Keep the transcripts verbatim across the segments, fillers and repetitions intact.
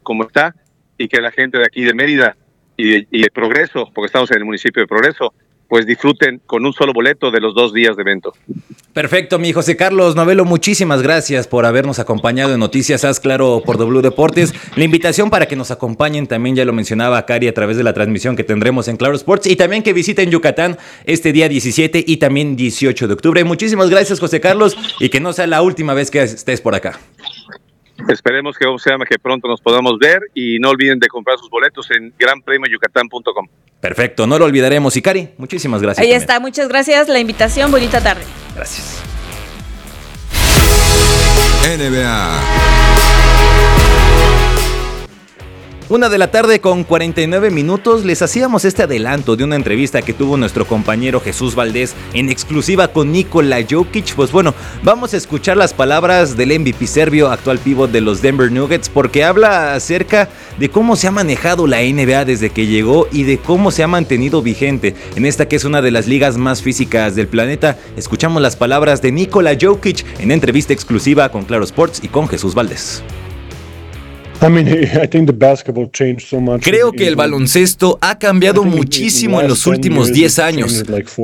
como está, y que la gente de aquí de Mérida y de, y de Progreso, porque estamos en el municipio de Progreso, pues disfruten con un solo boleto de los dos días de evento. Perfecto, mi José Carlos Novelo, muchísimas gracias por habernos acompañado en Noticias Haz Claro por W Deportes. La invitación para que nos acompañen también, ya lo mencionaba Cari, a través de la transmisión que tendremos en Claro Sports, y también que visiten Yucatán este día diecisiete y también dieciocho de octubre. Muchísimas gracias, José Carlos, y que no sea la última vez que estés por acá. Esperemos que, sea, que pronto nos podamos ver, y no olviden de comprar sus boletos en gran premio yucatán punto com. Perfecto, no lo olvidaremos. Y Cari, muchísimas gracias. Ahí también. está, muchas gracias la invitación, bonita tarde. Gracias. N B A. Una de la tarde con cuarenta y nueve minutos, les hacíamos este adelanto de una entrevista que tuvo nuestro compañero Jesús Valdés en exclusiva con Nikola Jokic. Pues bueno, vamos a escuchar las palabras del M V P serbio, actual pívot de los Denver Nuggets, porque habla acerca de cómo se ha manejado la N B A desde que llegó y de cómo se ha mantenido vigente en esta que es una de las ligas más físicas del planeta. Escuchamos las palabras de Nikola Jokic en entrevista exclusiva con Claro Sports y con Jesús Valdés. Creo que el baloncesto ha cambiado muchísimo en los últimos diez años.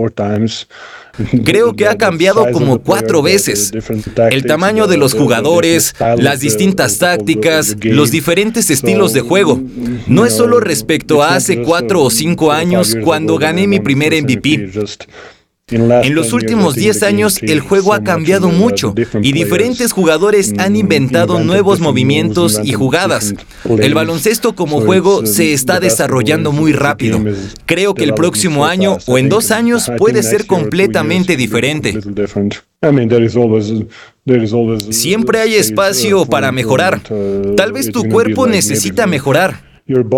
Creo que ha cambiado como cuatro veces. El tamaño de los jugadores, las distintas tácticas, los diferentes estilos de juego. No es solo respecto a hace cuatro o cinco años cuando gané mi primer M V P. En los últimos diez años el juego ha cambiado mucho y diferentes jugadores han inventado nuevos movimientos y jugadas. El baloncesto como juego se está desarrollando muy rápido. Creo que el próximo año o en dos años puede ser completamente diferente. Siempre hay espacio para mejorar. Tal vez tu cuerpo necesita mejorar.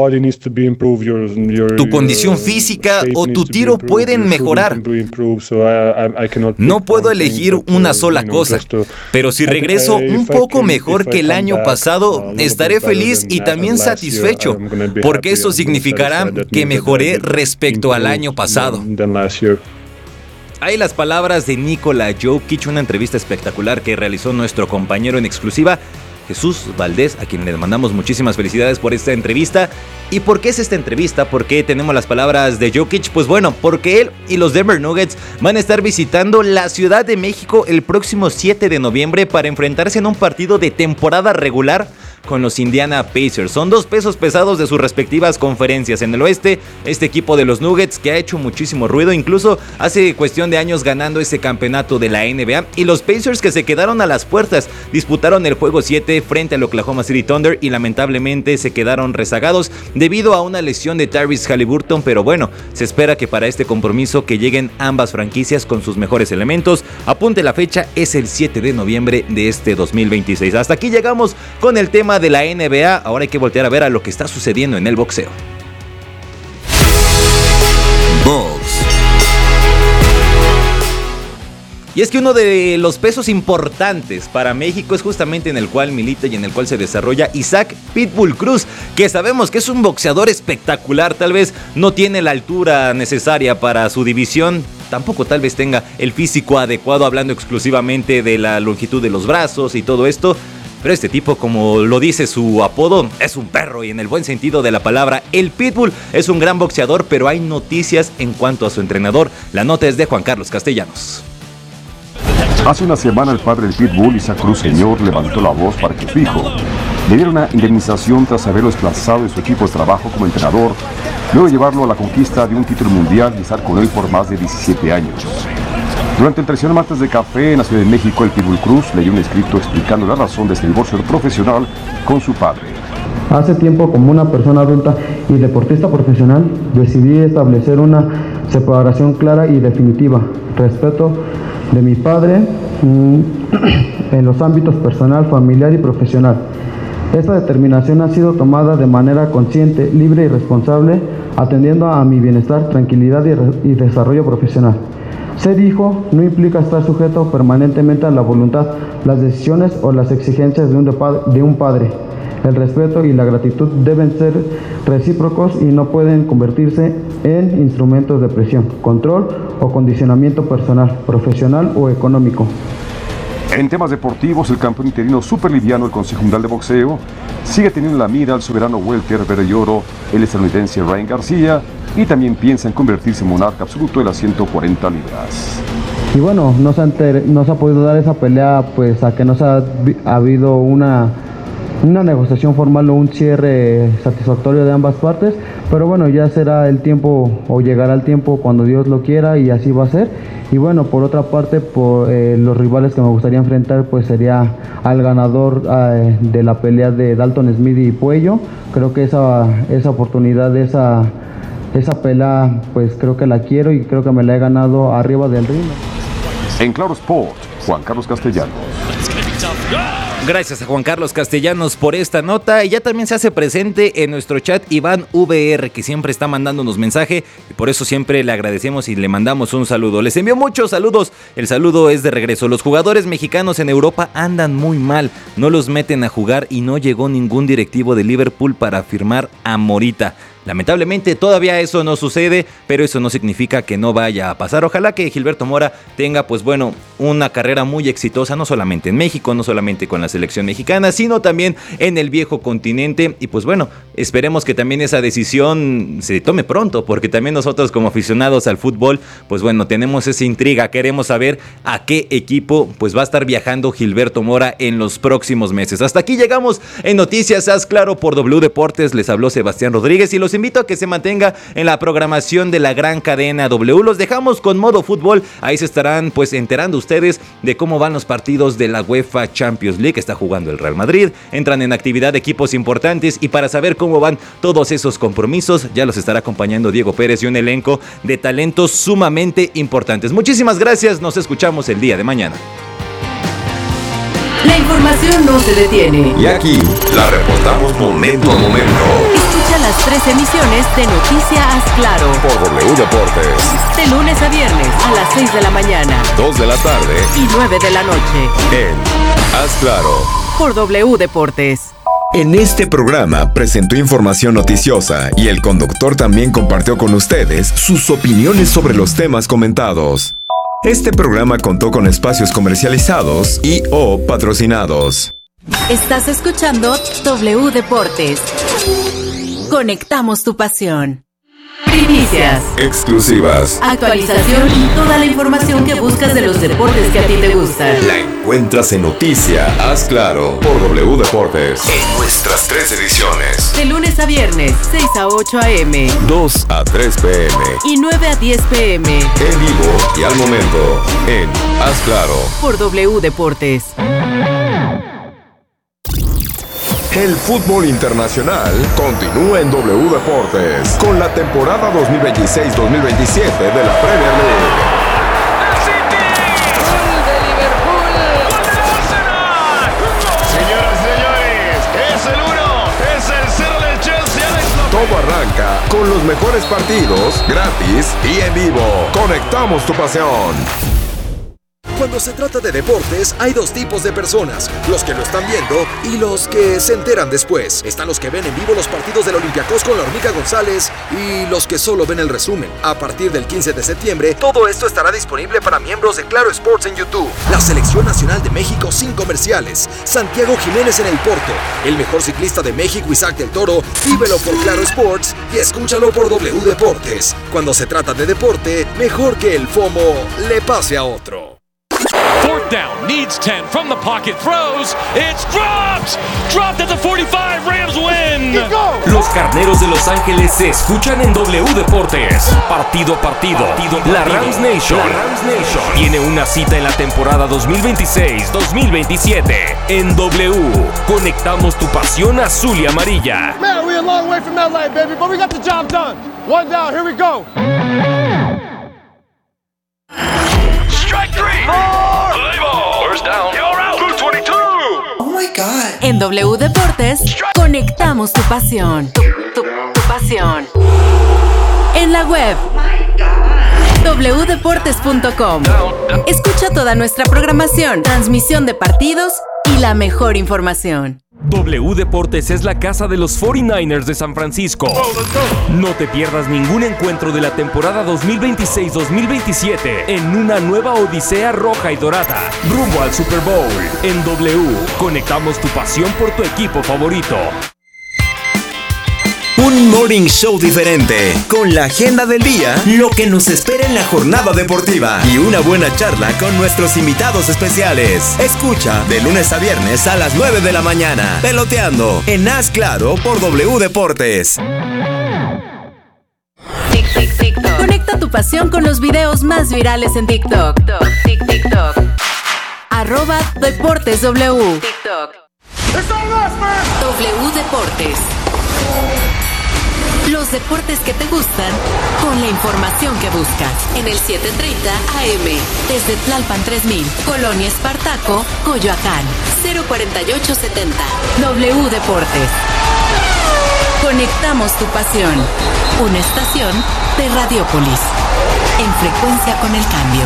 Tu condición física o tu tiro pueden mejorar. No puedo elegir una sola cosa, pero si regreso un poco mejor que el año pasado, estaré feliz y también satisfecho, porque eso significará que mejoré respecto al año pasado. Hay las palabras de Nikola Jokic, una entrevista espectacular que realizó nuestro compañero en exclusiva, Jesús Valdés, a quien le mandamos muchísimas felicidades por esta entrevista. ¿Y por qué es esta entrevista? ¿Por qué tenemos las palabras de Jokic? Pues bueno, porque él y los Denver Nuggets van a estar visitando la Ciudad de México el próximo siete de noviembre para enfrentarse en un partido de temporada regular con los Indiana Pacers. Son dos pesos pesados de sus respectivas conferencias. En el oeste, este equipo de los Nuggets que ha hecho muchísimo ruido, incluso hace cuestión de años ganando ese campeonato de la N B A, y los Pacers que se quedaron a las puertas, disputaron el juego siete frente al Oklahoma City Thunder y lamentablemente se quedaron rezagados debido a una lesión de Tyrese Haliburton, pero bueno, se espera que para este compromiso que lleguen ambas franquicias con sus mejores elementos. Apunte la fecha, es el siete de noviembre de este dos mil veintiséis. Hasta aquí llegamos con el tema de la N B A, ahora hay que voltear a ver a lo que está sucediendo en el boxeo. Box. Y es que uno de los pesos importantes para México es justamente en el cual milita y en el cual se desarrolla Isaac Pitbull Cruz, que sabemos que es un boxeador espectacular. Tal vez no tiene la altura necesaria para su división, tampoco tal vez tenga el físico adecuado, hablando exclusivamente de la longitud de los brazos y todo esto. Pero este tipo, como lo dice su apodo, es un perro, y en el buen sentido de la palabra. El Pitbull es un gran boxeador, pero hay noticias en cuanto a su entrenador. La nota es de Juan Carlos Castellanos. Hace una semana el padre del Pitbull, Isaac Cruz Señor, levantó la voz para que su hijo le diera una indemnización tras haberlo desplazado de su equipo de trabajo como entrenador, luego de llevarlo a la conquista de un título mundial y estar con él por más de diecisiete años. Durante el tradicional martes de café en la Ciudad de México, el Pitbull Cruz leyó un escrito explicando la razón de este divorcio profesional con su padre. Hace tiempo, como una persona adulta y deportista profesional, decidí establecer una separación clara y definitiva, respeto de mi padre mmm, en los ámbitos personal, familiar y profesional. Esta determinación ha sido tomada de manera consciente, libre y responsable, atendiendo a mi bienestar, tranquilidad y, re- y desarrollo profesional. Ser hijo no implica estar sujeto permanentemente a la voluntad, las decisiones o las exigencias de un, de pa- de un padre. El respeto y la gratitud deben ser recíprocos y no pueden convertirse en instrumentos de presión, control o condicionamiento personal, profesional o económico. En temas deportivos, el campeón interino superliviano del Consejo Mundial de Boxeo sigue teniendo la mira al soberano welter verde y oro, el estadounidense Ryan García, y también piensa en convertirse en monarca absoluto de las ciento cuarenta libras. Y bueno, no se, ha enter- no se ha podido dar esa pelea, pues a que no se ha, ha habido una, una negociación formal o un cierre satisfactorio de ambas partes, pero bueno, ya será el tiempo o llegará el tiempo cuando Dios lo quiera y así va a ser. Y bueno, por otra parte, por eh, los rivales que me gustaría enfrentar, pues sería al ganador eh, de la pelea de Dalton Smith y Puello. Creo que esa, esa oportunidad, esa, esa pelea, pues creo que la quiero y creo que me la he ganado arriba del ring. En Claro Sport, Juan Carlos Castellanos. Gracias a Juan Carlos Castellanos por esta nota, y ya también se hace presente en nuestro chat Iván V R, que siempre está mandándonos mensaje y por eso siempre le agradecemos y le mandamos un saludo. Les envío muchos saludos, el saludo es de regreso. Los jugadores mexicanos en Europa andan muy mal, no los meten a jugar y no llegó ningún directivo de Liverpool para firmar a Morita. Lamentablemente todavía eso no sucede, pero eso no significa que no vaya a pasar. Ojalá que Gilberto Mora tenga, pues bueno, una carrera muy exitosa, no solamente en México, no solamente con la selección mexicana, sino también en el viejo continente. Y pues bueno, esperemos que también esa decisión se tome pronto, porque también nosotros como aficionados al fútbol, pues bueno, tenemos esa intriga, queremos saber a qué equipo pues va a estar viajando Gilberto Mora en los próximos meses. Hasta aquí llegamos en Noticias Haz Claro por W Deportes, les habló Sebastián Rodríguez y los invito a que se mantenga en la programación de la gran cadena W. Los dejamos con Modo Fútbol, ahí se estarán pues enterando ustedes de cómo van los partidos de la UEFA Champions League. Está jugando el Real Madrid, entran en actividad equipos importantes, y para saber cómo van todos esos compromisos ya los estará acompañando Diego Pérez y un elenco de talentos sumamente importantes. Muchísimas gracias, nos escuchamos el día de mañana. La información no se detiene. Y aquí la reportamos momento a momento. Escucha las tres emisiones de Noticias Haz Claro Por W Deportes. de lunes a viernes a las seis de la mañana dos de la tarde. y nueve de la noche En Haz Claro. por W Deportes. En este programa presentó información noticiosa y el conductor también compartió con ustedes sus opiniones sobre los temas comentados. Este programa contó con espacios comercializados y o patrocinados. Estás escuchando W Deportes. Conectamos tu pasión. Primicias, Exclusivas. actualización y toda la información que buscas de los deportes que a ti te gustan. La encuentras en Noticia Haz Claro por W Deportes. En nuestras tres ediciones. De lunes a viernes, seis a ocho a eme dos a tres pe eme. y nueve a diez pe eme En vivo y al momento. En Haz Claro. por W Deportes. El fútbol internacional continúa en W Deportes con la temporada dos mil veintiséis dos mil veintisiete de la Premier League. Señoras y señores, es el uno, es el cero del Chelsea, Alex López. Todo arranca con los mejores partidos, gratis y en vivo. Conectamos tu pasión. Cuando se trata de deportes, hay dos tipos de personas, los que lo están viendo y los que se enteran después. Están los que ven en vivo los partidos del Olympiacos con la Hormiga González y los que solo ven el resumen. A partir del quince de septiembre, todo esto estará disponible para miembros de Claro Sports en YouTube. La Selección Nacional de México sin comerciales. Santiago Jiménez en el Porto. El mejor ciclista de México, Isaac del Toro. Vívelo por Claro Sports y escúchalo por W Deportes. Cuando se trata de deporte, mejor que el FOMO le pase a otro. Fourth down, needs ten, from the pocket, throws, it's dropped! Dropped at the forty-five, Rams win! Los Carneros de Los Ángeles se escuchan en W Deportes. Partido a partido, partido, partido. La Rams Nation, La Rams Nation tiene una cita en la temporada dos mil veintiséis dos mil veintisiete. En W, conectamos tu pasión azul y amarilla. Man, we're a long way from L A, baby, but we got the job done. One down, here we go. Strike three. Four. First down. You're out. two twenty-two. Oh my God. En W Deportes, conectamos tu pasión. Tu, tu, tu pasión. En la web. doble u deportes punto com. Escucha toda nuestra programación, transmisión de partidos y la mejor información. W Deportes es la casa de los cuarenta y nueve ers de San Francisco. No te pierdas ningún encuentro de la temporada dos mil veintiséis dos mil veintisiete en una nueva odisea roja y dorada, rumbo al Super Bowl. En W, conectamos tu pasión por tu equipo favorito. Un morning show diferente, con la agenda del día, lo que nos espera en la jornada deportiva y una buena charla con nuestros invitados especiales. Escucha de lunes a viernes a las nueve de la mañana, Peloteando, en Haz Claro por W Deportes. Tic, tic, TikTok. Conecta tu pasión con los videos más virales en TikTok. Tic, TikTok. Arroba Deportes W. TikTok. W Deportes. Los deportes que te gustan, con la información que buscas. En el setecientos treinta A M, desde Tlalpan tres mil, Colonia Espartaco, Coyoacán, cero cuarenta y ocho setenta. W Deportes. Conectamos tu pasión. Una estación de Radiopolis. En frecuencia con el cambio.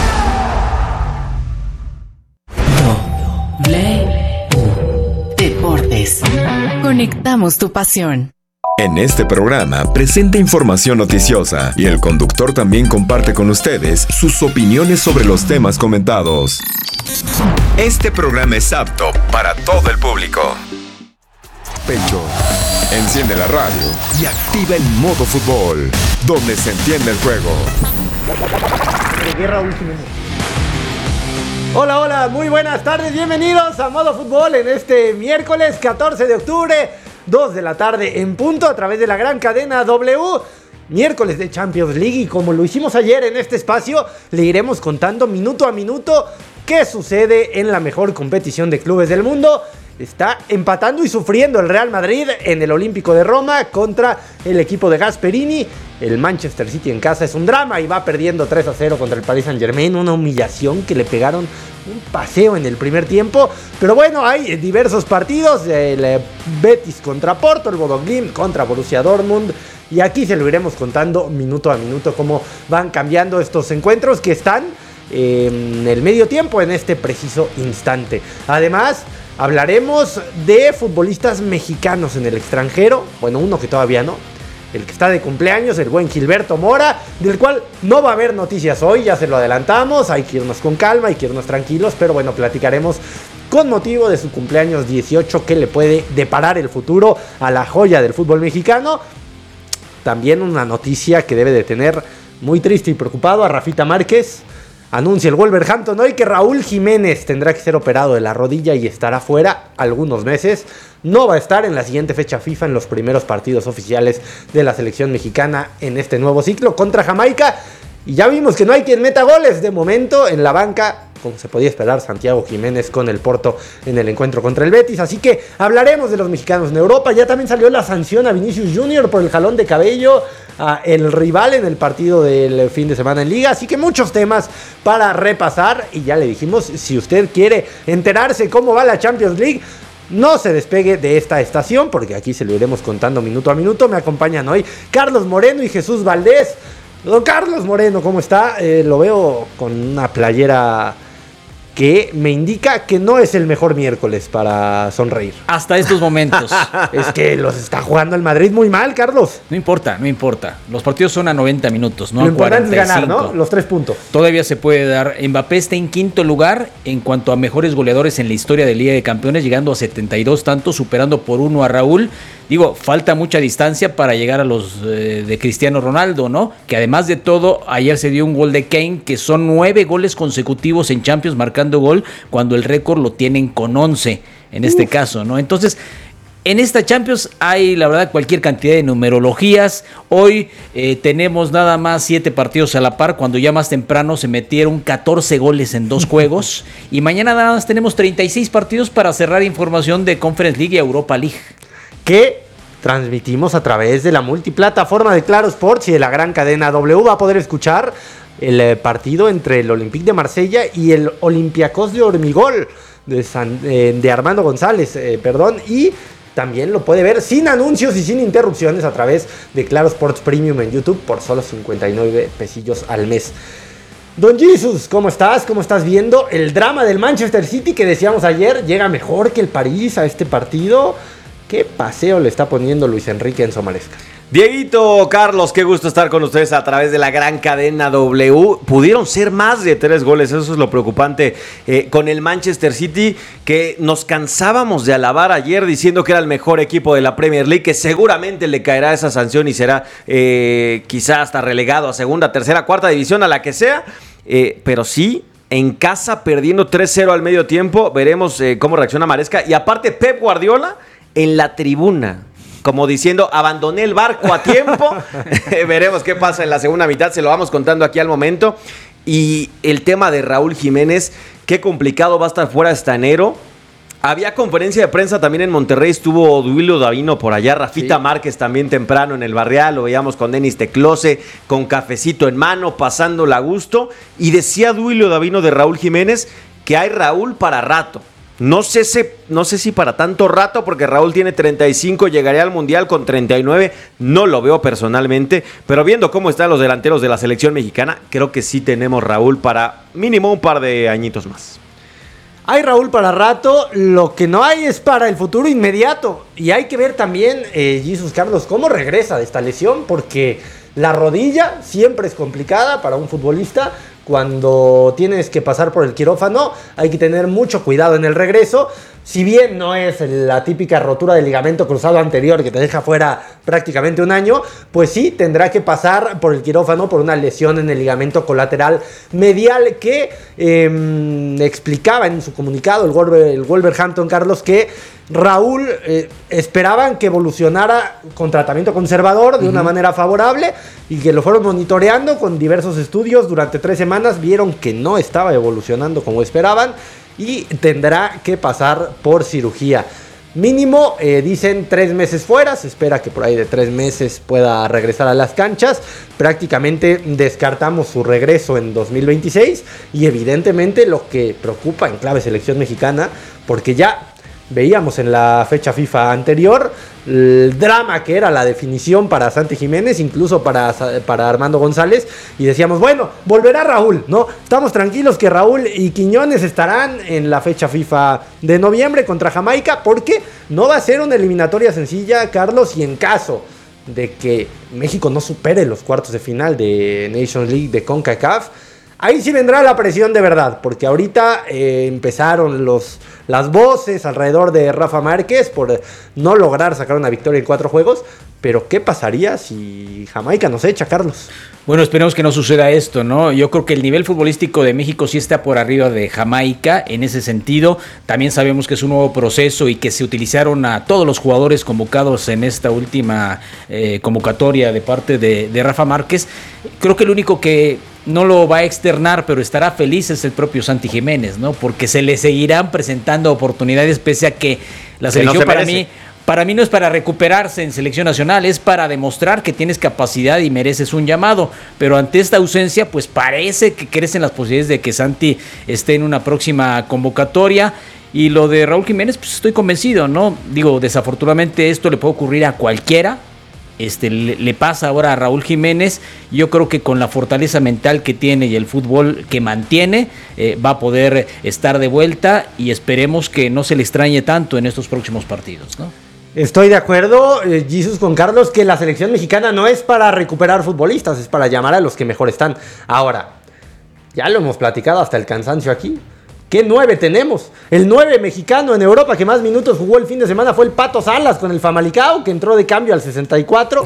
W Deportes. Conectamos tu pasión. En este programa presenta información noticiosa y el conductor también comparte con ustedes sus opiniones sobre los temas comentados. Este programa es apto para todo el público. Pecho, enciende la radio y activa el modo fútbol, donde se entiende el juego. Hola, hola, muy buenas tardes, bienvenidos a Modo Fútbol en este miércoles catorce de octubre. dos de la tarde en punto a través de la gran cadena W, miércoles de Champions League, y como lo hicimos ayer en este espacio, le iremos contando minuto a minuto qué sucede en la mejor competición de clubes del mundo. Está empatando y sufriendo el Real Madrid en el Olímpico de Roma contra el equipo de Gasperini. El Manchester City en casa es un drama y va perdiendo tres a cero contra el Paris Saint-Germain. Una humillación que le pegaron un paseo en el primer tiempo. Pero bueno, hay diversos partidos. El Betis contra Porto, el Bodo Glimt contra Borussia Dortmund. Y aquí se lo iremos contando minuto a minuto cómo van cambiando estos encuentros que están en el medio tiempo en este preciso instante. Además, hablaremos de futbolistas mexicanos en el extranjero. Bueno, uno que todavía no. El que está de cumpleaños, el buen Gilberto Mora, del cual no va a haber noticias hoy, ya se lo adelantamos. Hay que irnos con calma, hay que irnos tranquilos, pero bueno, platicaremos con motivo de su cumpleaños dieciocho qué le puede deparar el futuro a la joya del fútbol mexicano. También una noticia que debe de tener muy triste y preocupado a Rafita Márquez. Anuncia el Wolverhampton hoy que Raúl Jiménez tendrá que ser operado de la rodilla y estará fuera algunos meses. No va a estar en la siguiente fecha FIFA en los primeros partidos oficiales de la selección mexicana en este nuevo ciclo contra Jamaica. Y ya vimos que no hay quien meta goles de momento en la banca, como se podía esperar, Santiago Jiménez con el Porto en el encuentro contra el Betis. Así que hablaremos de los mexicanos en Europa. Ya también salió la sanción a Vinicius Junior por el jalón de cabello a el rival en el partido del fin de semana en Liga. Así que muchos temas para repasar. Y ya le dijimos, si usted quiere enterarse cómo va la Champions League, no se despegue de esta estación, porque aquí se lo iremos contando minuto a minuto. Me acompañan hoy Carlos Moreno y Jesús Valdés. Don Carlos Moreno, ¿cómo está? Eh, lo veo con una playera que me indica que no es el mejor miércoles para sonreír. Hasta estos momentos. Es que los está jugando el Madrid muy mal, Carlos. No importa, no importa. Los partidos son a noventa minutos, no Lo a cuarenta y cinco. Importante es ganar, ¿no? Los tres puntos. Todavía se puede dar. Mbappé está en quinto lugar en cuanto a mejores goleadores en la historia de Liga de Campeones, llegando a setenta y dos tantos, superando por uno a Raúl. Digo, falta mucha distancia para llegar a los eh, de Cristiano Ronaldo, ¿no? Que además de todo, ayer se dio un gol de Kane, que son nueve goles consecutivos en Champions marcando gol, cuando el récord lo tienen con once, en este Uf. caso, ¿no? Entonces, en esta Champions hay, la verdad, cualquier cantidad de numerologías. Hoy eh, tenemos nada más siete partidos a la par, cuando ya más temprano se metieron catorce goles en dos juegos. Y mañana nada más tenemos treinta y seis partidos para cerrar información de Conference League y Europa League, que transmitimos a través de la multiplataforma de Claro Sports y de la gran cadena W. Va a poder escuchar el eh, partido entre el Olympique de Marsella y el Olympiacos de Hormigol de, San, eh, de Armando González, eh, perdón, y también lo puede ver sin anuncios y sin interrupciones a través de Claro Sports Premium en YouTube por solo cincuenta y nueve pesillos al mes. Don Jesus, ¿cómo estás? ¿Cómo estás viendo el drama del Manchester City que decíamos ayer? Llega mejor que el París a este partido. ¿Qué paseo le está poniendo Luis Enrique Enzo Maresca? Dieguito, Carlos, qué gusto estar con ustedes a través de la gran cadena W. Pudieron ser más de tres goles, eso es lo preocupante eh, con el Manchester City, que nos cansábamos de alabar ayer diciendo que era el mejor equipo de la Premier League, que seguramente le caerá esa sanción y será eh, quizá hasta relegado a segunda, tercera, cuarta división, a la que sea, eh, pero sí, en casa perdiendo tres cero al medio tiempo, veremos eh, cómo reacciona Maresca, y aparte Pep Guardiola en la tribuna, como diciendo, abandoné el barco a tiempo. Veremos qué pasa en la segunda mitad, se lo vamos contando aquí al momento. Y el tema de Raúl Jiménez, qué complicado va a estar fuera hasta enero. Había conferencia de prensa también en Monterrey, estuvo Duilio Davino por allá, Rafita sí. Márquez también temprano en el Barrial, lo veíamos con Denis Teclose, con cafecito en mano, pasándola a gusto. Y decía Duilio Davino de Raúl Jiménez que hay Raúl para rato. No sé, si, no sé si para tanto rato, porque Raúl tiene treinta y cinco, llegaría al Mundial con treinta y nueve, no lo veo personalmente, pero viendo cómo están los delanteros de la selección mexicana, creo que sí tenemos Raúl para mínimo un par de añitos más. Hay Raúl para rato, lo que no hay es para el futuro inmediato, y hay que ver también, eh, Jesús Carlos, cómo regresa de esta lesión, porque la rodilla siempre es complicada para un futbolista. Cuando tienes que pasar por el quirófano, hay que tener mucho cuidado en el regreso. Si bien no es la típica rotura del ligamento cruzado anterior que te deja fuera prácticamente un año, pues sí tendrá que pasar por el quirófano por una lesión en el ligamento colateral medial que eh, explicaba en su comunicado el, Wolver, el Wolverhampton, Carlos, que Raúl eh, esperaban que evolucionara con tratamiento conservador de uh-huh. una manera favorable y que lo fueron monitoreando con diversos estudios durante tres semanas, vieron que no estaba evolucionando como esperaban y tendrá que pasar por cirugía. Mínimo, eh, dicen tres meses fuera, se espera que por ahí de tres meses pueda regresar a las canchas. Prácticamente descartamos su regreso en dos mil veintiséis y evidentemente lo que preocupa en clave selección mexicana, porque ya veíamos en la fecha FIFA anterior el drama que era la definición para Santi Jiménez, incluso para, para Armando González, y decíamos, bueno, volverá Raúl, ¿no? Estamos tranquilos que Raúl y Quiñones estarán en la fecha FIFA de noviembre contra Jamaica, porque no va a ser una eliminatoria sencilla, Carlos, y en caso de que México no supere los cuartos de final de Nations League de CONCACAF, ahí sí vendrá la presión de verdad, porque ahorita eh, empezaron los, las voces alrededor de Rafa Márquez por no lograr sacar una victoria en cuatro juegos, pero ¿qué pasaría si Jamaica nos echa, Carlos? Bueno, esperemos que no suceda esto, ¿no? Yo creo que el nivel futbolístico de México sí está por arriba de Jamaica en ese sentido. También sabemos que es un nuevo proceso y que se utilizaron a todos los jugadores convocados en esta última eh, convocatoria de parte de, de Rafa Márquez. Creo que el único que no lo va a externar, pero estará feliz es el propio Santi Jiménez, ¿no? Porque se le seguirán presentando oportunidades, pese a que la selección para mí... Para mí no es para recuperarse en selección nacional, es para demostrar que tienes capacidad y mereces un llamado. Pero ante esta ausencia, pues parece que crecen las posibilidades de que Santi esté en una próxima convocatoria. Y lo de Raúl Jiménez, pues estoy convencido, ¿no? Digo, desafortunadamente esto le puede ocurrir a cualquiera. Este, le, le pasa ahora a Raúl Jiménez. Yo creo que con la fortaleza mental que tiene y el fútbol que mantiene, eh, va a poder estar de vuelta y esperemos que no se le extrañe tanto en estos próximos partidos, ¿no? Estoy de acuerdo, eh, Jesús, con Carlos, que la selección mexicana no es para recuperar futbolistas, es para llamar a los que mejor están. Ahora, ya lo hemos platicado hasta el cansancio aquí. ¿Qué nueve tenemos? El nueve mexicano en Europa que más minutos jugó el fin de semana fue el Pato Salas con el Famalicao, que entró de cambio al sesenta y cuatro.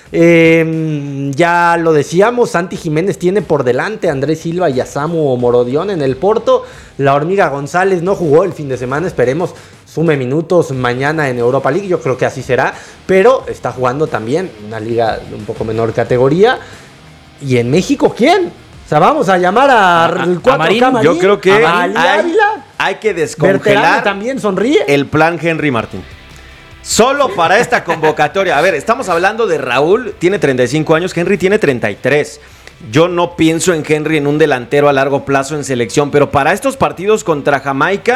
Eh, ya lo decíamos, Santi Jiménez tiene por delante a Andrés Silva y a Samu Morodión en el Porto. La Hormiga González no jugó el fin de semana, esperemos sume minutos mañana en Europa League, yo creo que así será, pero está jugando también una liga de un poco menor categoría. ¿Y en México quién? O sea, vamos a llamar a, a, el cuatro K Marín, yo creo que hay, hay que descongelar también sonríe. El plan Henry Martín. Solo para esta convocatoria. A ver, estamos hablando de Raúl, tiene treinta y cinco años, Henry tiene treinta y tres. Yo no pienso en Henry en un delantero a largo plazo en selección, pero para estos partidos contra Jamaica,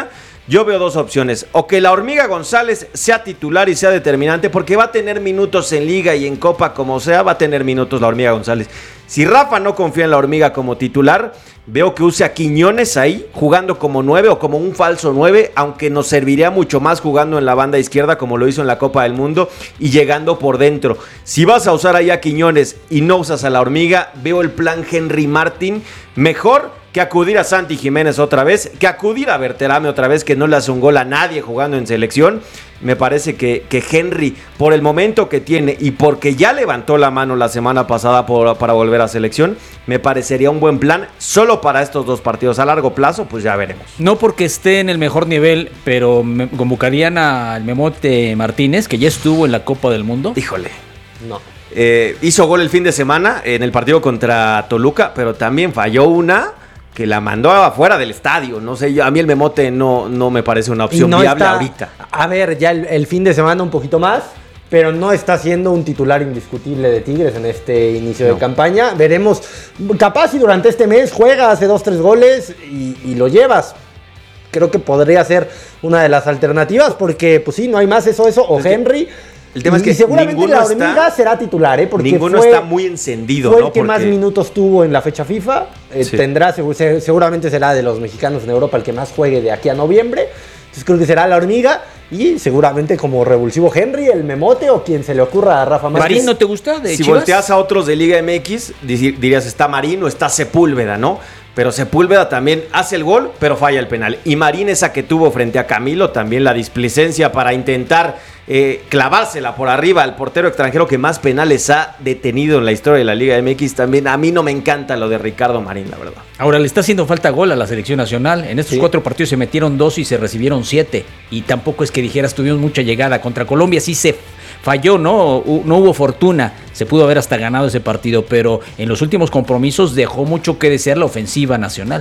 yo veo dos opciones. O que la Hormiga González sea titular y sea determinante, porque va a tener minutos en Liga y en Copa, como sea, va a tener minutos la Hormiga González. Si Rafa no confía en la Hormiga como titular, veo que use a Quiñones ahí, jugando como nueve o como un falso nueve, aunque nos serviría mucho más jugando en la banda izquierda, como lo hizo en la Copa del Mundo, y llegando por dentro. Si vas a usar ahí a Quiñones y no usas a la Hormiga, veo el plan Henry Martin mejor que acudir a Santi Jiménez otra vez, que acudir a Berterame otra vez, que no le hace un gol a nadie jugando en selección. Me parece que, que Henry, por el momento que tiene y porque ya levantó la mano la semana pasada por, para volver a selección, me parecería un buen plan solo para estos dos partidos. A largo plazo, pues ya veremos. No porque esté en el mejor nivel, pero me convocarían al Memote Martínez, que ya estuvo en la Copa del Mundo. Híjole. No. Eh, hizo gol el fin de semana en el partido contra Toluca, pero también falló una que la mandó afuera del estadio. No sé, yo, a mí el Memote no, no me parece una opción no viable está, ahorita. A ver, ya el, el fin de semana un poquito más, pero no está siendo un titular indiscutible de Tigres en este inicio no. de campaña. Veremos, capaz si durante este mes juega, hace dos, tres goles y, y lo llevas. Creo que podría ser una de las alternativas, porque pues sí, no hay más eso, eso, o Henry. El tema y, es que y seguramente la Hormiga está, será titular, ¿eh? Porque ninguno fue, está muy encendido, fue ¿no? el que Porque... más minutos tuvo en la fecha FIFA. Eh, sí. Tendrá, seguramente será de los mexicanos en Europa el que más juegue de aquí a noviembre. Entonces creo que será la Hormiga y seguramente como revulsivo Henry, el Memote o quien se le ocurra a Rafa Márquez. ¿Marín no te gusta de Si Chivas? volteas a otros de Liga M X, dirías está Marín o está Sepúlveda, ¿no? Pero Sepúlveda también hace el gol, pero falla el penal. Y Marín, esa que tuvo frente a Camilo, también la displicencia para intentar eh, clavársela por arriba al portero extranjero que más penales ha detenido en la historia de la Liga M X. También a mí no me encanta lo de Ricardo Marín, la verdad. Ahora, le está haciendo falta gol a la selección nacional. En estos sí. cuatro partidos se metieron dos y se recibieron siete. Y tampoco es que dijeras, tuvimos mucha llegada. Contra Colombia sí se falló, ¿no? No hubo fortuna. Se pudo haber hasta ganado ese partido, pero en los últimos compromisos dejó mucho que desear la ofensiva nacional.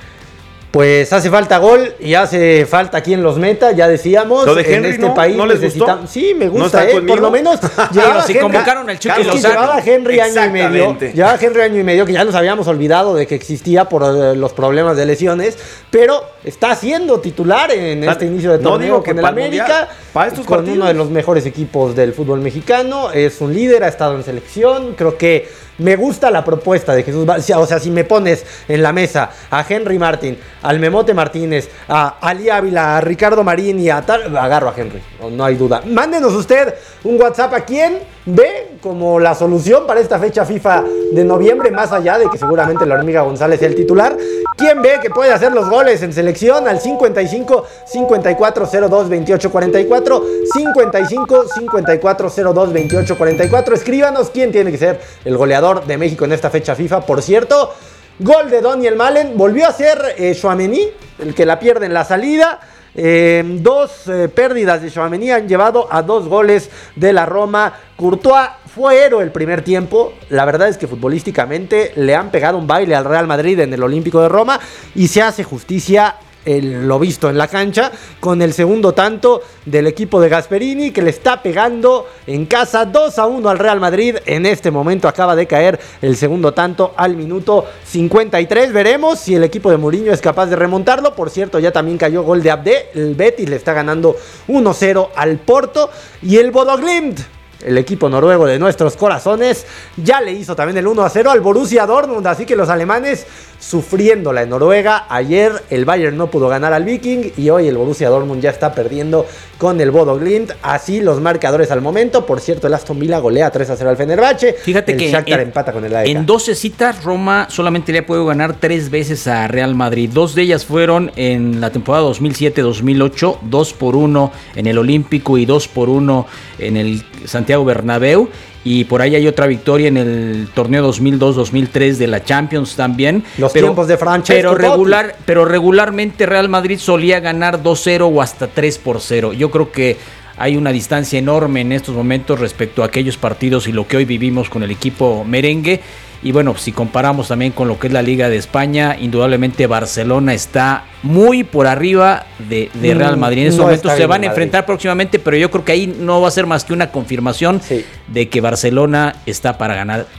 Pues hace falta gol y hace falta quien los meta, ya decíamos. ¿Lo de Henry, en este no? país ¿No les necesitamos. gustó? Sí, me gusta, ¿No ¿eh? conmigo? Por lo menos llevaba si Henry, convocaron al Chucky Lozano. Lozano. Llevaba Henry año y medio. Llevaba Henry año y medio, que ya nos habíamos olvidado de que existía por uh, los problemas de lesiones, pero está siendo titular en este inicio de torneo no digo que con el América, para estos con partidos. Uno de los mejores equipos del fútbol mexicano. Es un líder, ha estado en selección. Creo que me gusta la propuesta de Jesús. O sea, si me pones en la mesa a Henry Martin, al Memote Martínez, a Ali Ávila, a Ricardo Marín y a tal, agarro a Henry, no hay duda. Mándenos usted un WhatsApp a quién ve como la solución para esta fecha FIFA de noviembre, más allá de que seguramente la Hormiga González sea el titular. ¿Quién ve que puede hacer los goles en selección? Al cincuenta y cinco, cincuenta y cuatro, cero dos, veintiocho, cuarenta y cuatro, cincuenta y cinco, cincuenta y cuatro, cero dos, veintiocho, cuarenta y cuatro. Escríbanos quién tiene que ser el goleador de México en esta fecha FIFA. Por cierto, gol de Daniel Malen. Volvió a ser eh, Tchouaméni, el que la pierde en la salida. Eh, dos eh, pérdidas de Tchouaméni han llevado a dos goles de la Roma. Courtois fue héroe el primer tiempo. La verdad es que futbolísticamente le han pegado un baile al Real Madrid en el Olímpico de Roma y se hace justicia el, lo visto en la cancha con el segundo tanto del equipo de Gasperini, que le está pegando en casa dos a uno al Real Madrid. En este momento acaba de caer el segundo tanto al minuto cincuenta y tres. Veremos si el equipo de Mourinho es capaz de remontarlo. Por cierto, ya también cayó gol de Abde. El Betis le está ganando uno cero al Porto. Y el Bodo Glimt, el equipo noruego de nuestros corazones, ya le hizo también el uno a cero al Borussia Dortmund. Así que los alemanes sufriéndola en Noruega. Ayer el Bayern no pudo ganar al Viking y hoy el Borussia Dortmund ya está perdiendo con el Bodo Glimt. Así los marcadores al momento. Por cierto, el Aston Villa golea tres a cero al Fenerbahce. Fíjate el que Shakhtar en, empata con el A E K. En doce citas Roma solamente le ha podido ganar tres veces a Real Madrid. Dos de ellas fueron en la temporada dos mil siete dos mil ocho, dos por uno en el Olímpico y dos por uno en el Santiago Bernabéu. Y por ahí hay otra victoria en el torneo dos mil dos dos mil tres de la Champions también. Los pero, tiempos de Francesco pero regular, pero regularmente Real Madrid solía ganar dos cero o hasta tres por cero. Yo creo que hay una distancia enorme en estos momentos respecto a aquellos partidos y lo que hoy vivimos con el equipo merengue. Y bueno, si comparamos también con lo que es la Liga de España, indudablemente Barcelona está muy por arriba de, de Real Madrid. En estos no momentos se van a enfrentar próximamente, pero yo creo que ahí no va a ser más que una confirmación sí. de que Barcelona está para ganar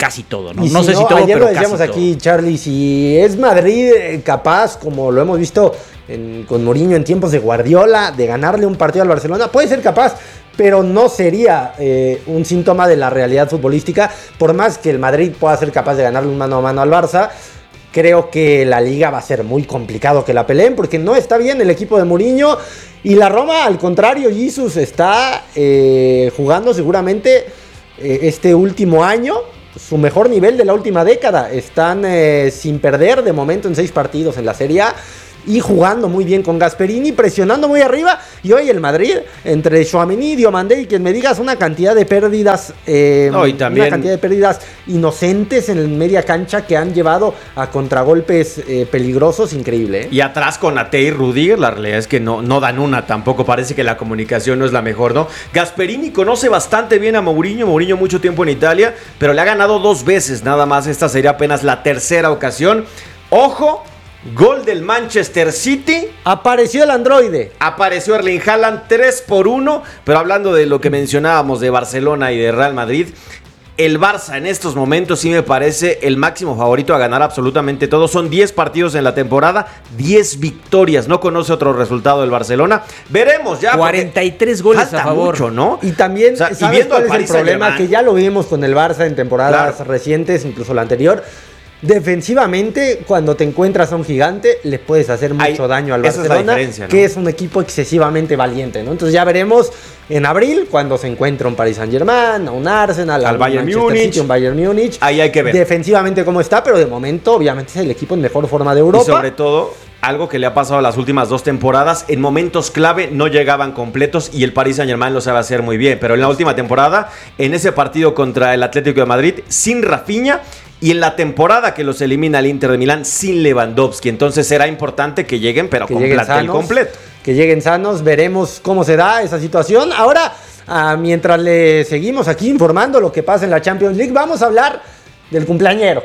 casi todo, ¿no? Y No si sé si todo, ayer pero lo decíamos casi aquí, Charlie, si es Madrid capaz, como lo hemos visto en, con Mourinho en tiempos de Guardiola, de ganarle un partido al Barcelona, puede ser capaz, pero no sería eh, un síntoma de la realidad futbolística. Por más que el Madrid pueda ser capaz de ganarle un mano a mano al Barça, creo que la Liga va a ser muy complicado que la peleen, porque no está bien el equipo de Mourinho. Y la Roma, al contrario, Jesus está eh, jugando seguramente eh, este último año su mejor nivel de la última década. Están eh, sin perder de momento en seis partidos en la Serie A. Y jugando muy bien con Gasperini, presionando muy arriba. Y hoy el Madrid, entre Tchouaméni, Diomandé y quien me digas, una cantidad de pérdidas, eh, no, y también... una cantidad de pérdidas inocentes en el media cancha que han llevado a contragolpes eh, peligrosos, increíble. ¿eh? Y atrás con Ate y Rudiger, la realidad es que no, no dan una tampoco. Parece que la comunicación no es la mejor, ¿no? Gasperini conoce bastante bien a Mourinho. Mourinho mucho tiempo en Italia, pero le ha ganado dos veces nada más. Esta sería apenas la tercera ocasión. Ojo. Gol del Manchester City. Apareció el androide. Apareció Erling Haaland tres por uno. Pero hablando de lo que mencionábamos de Barcelona y de Real Madrid, el Barça en estos momentos sí me parece el máximo favorito a ganar absolutamente todo. Son diez partidos en la temporada, diez victorias. No conoce otro resultado del Barcelona. Veremos ya. cuarenta y tres goles falta a favor. Mucho, ¿no? Y también, o sea, ¿sabes y viendo cuál al es el Paris problema? Saint-Germain, Que ya lo vimos con el Barça en temporadas Claro. recientes, incluso la anterior. Defensivamente, cuando te encuentras a un gigante, le puedes hacer mucho Hay, daño al esa Barcelona, es la diferencia, ¿no? que es un equipo excesivamente valiente, ¿no? Entonces ya veremos en abril, cuando se encuentra un Paris Saint-Germain, un Arsenal, al un Bayern Manchester Múnich. City, un Bayern Múnich. Ahí hay que ver. Defensivamente cómo está, pero de momento, obviamente, es el equipo en mejor forma de Europa. Y sobre todo, algo que le ha pasado las últimas dos temporadas, en momentos clave no llegaban completos y el Paris Saint-Germain lo sabe hacer muy bien. Pero en la última temporada, en ese partido contra el Atlético de Madrid, sin Rafinha, y en la temporada que los elimina el Inter de Milán sin Lewandowski. Entonces será importante que lleguen, pero que con lleguen plantel sanos, completo. Que lleguen sanos, veremos cómo se da esa situación. Ahora, ah, mientras le seguimos aquí informando lo que pasa en la Champions League, vamos a hablar del cumpleañero,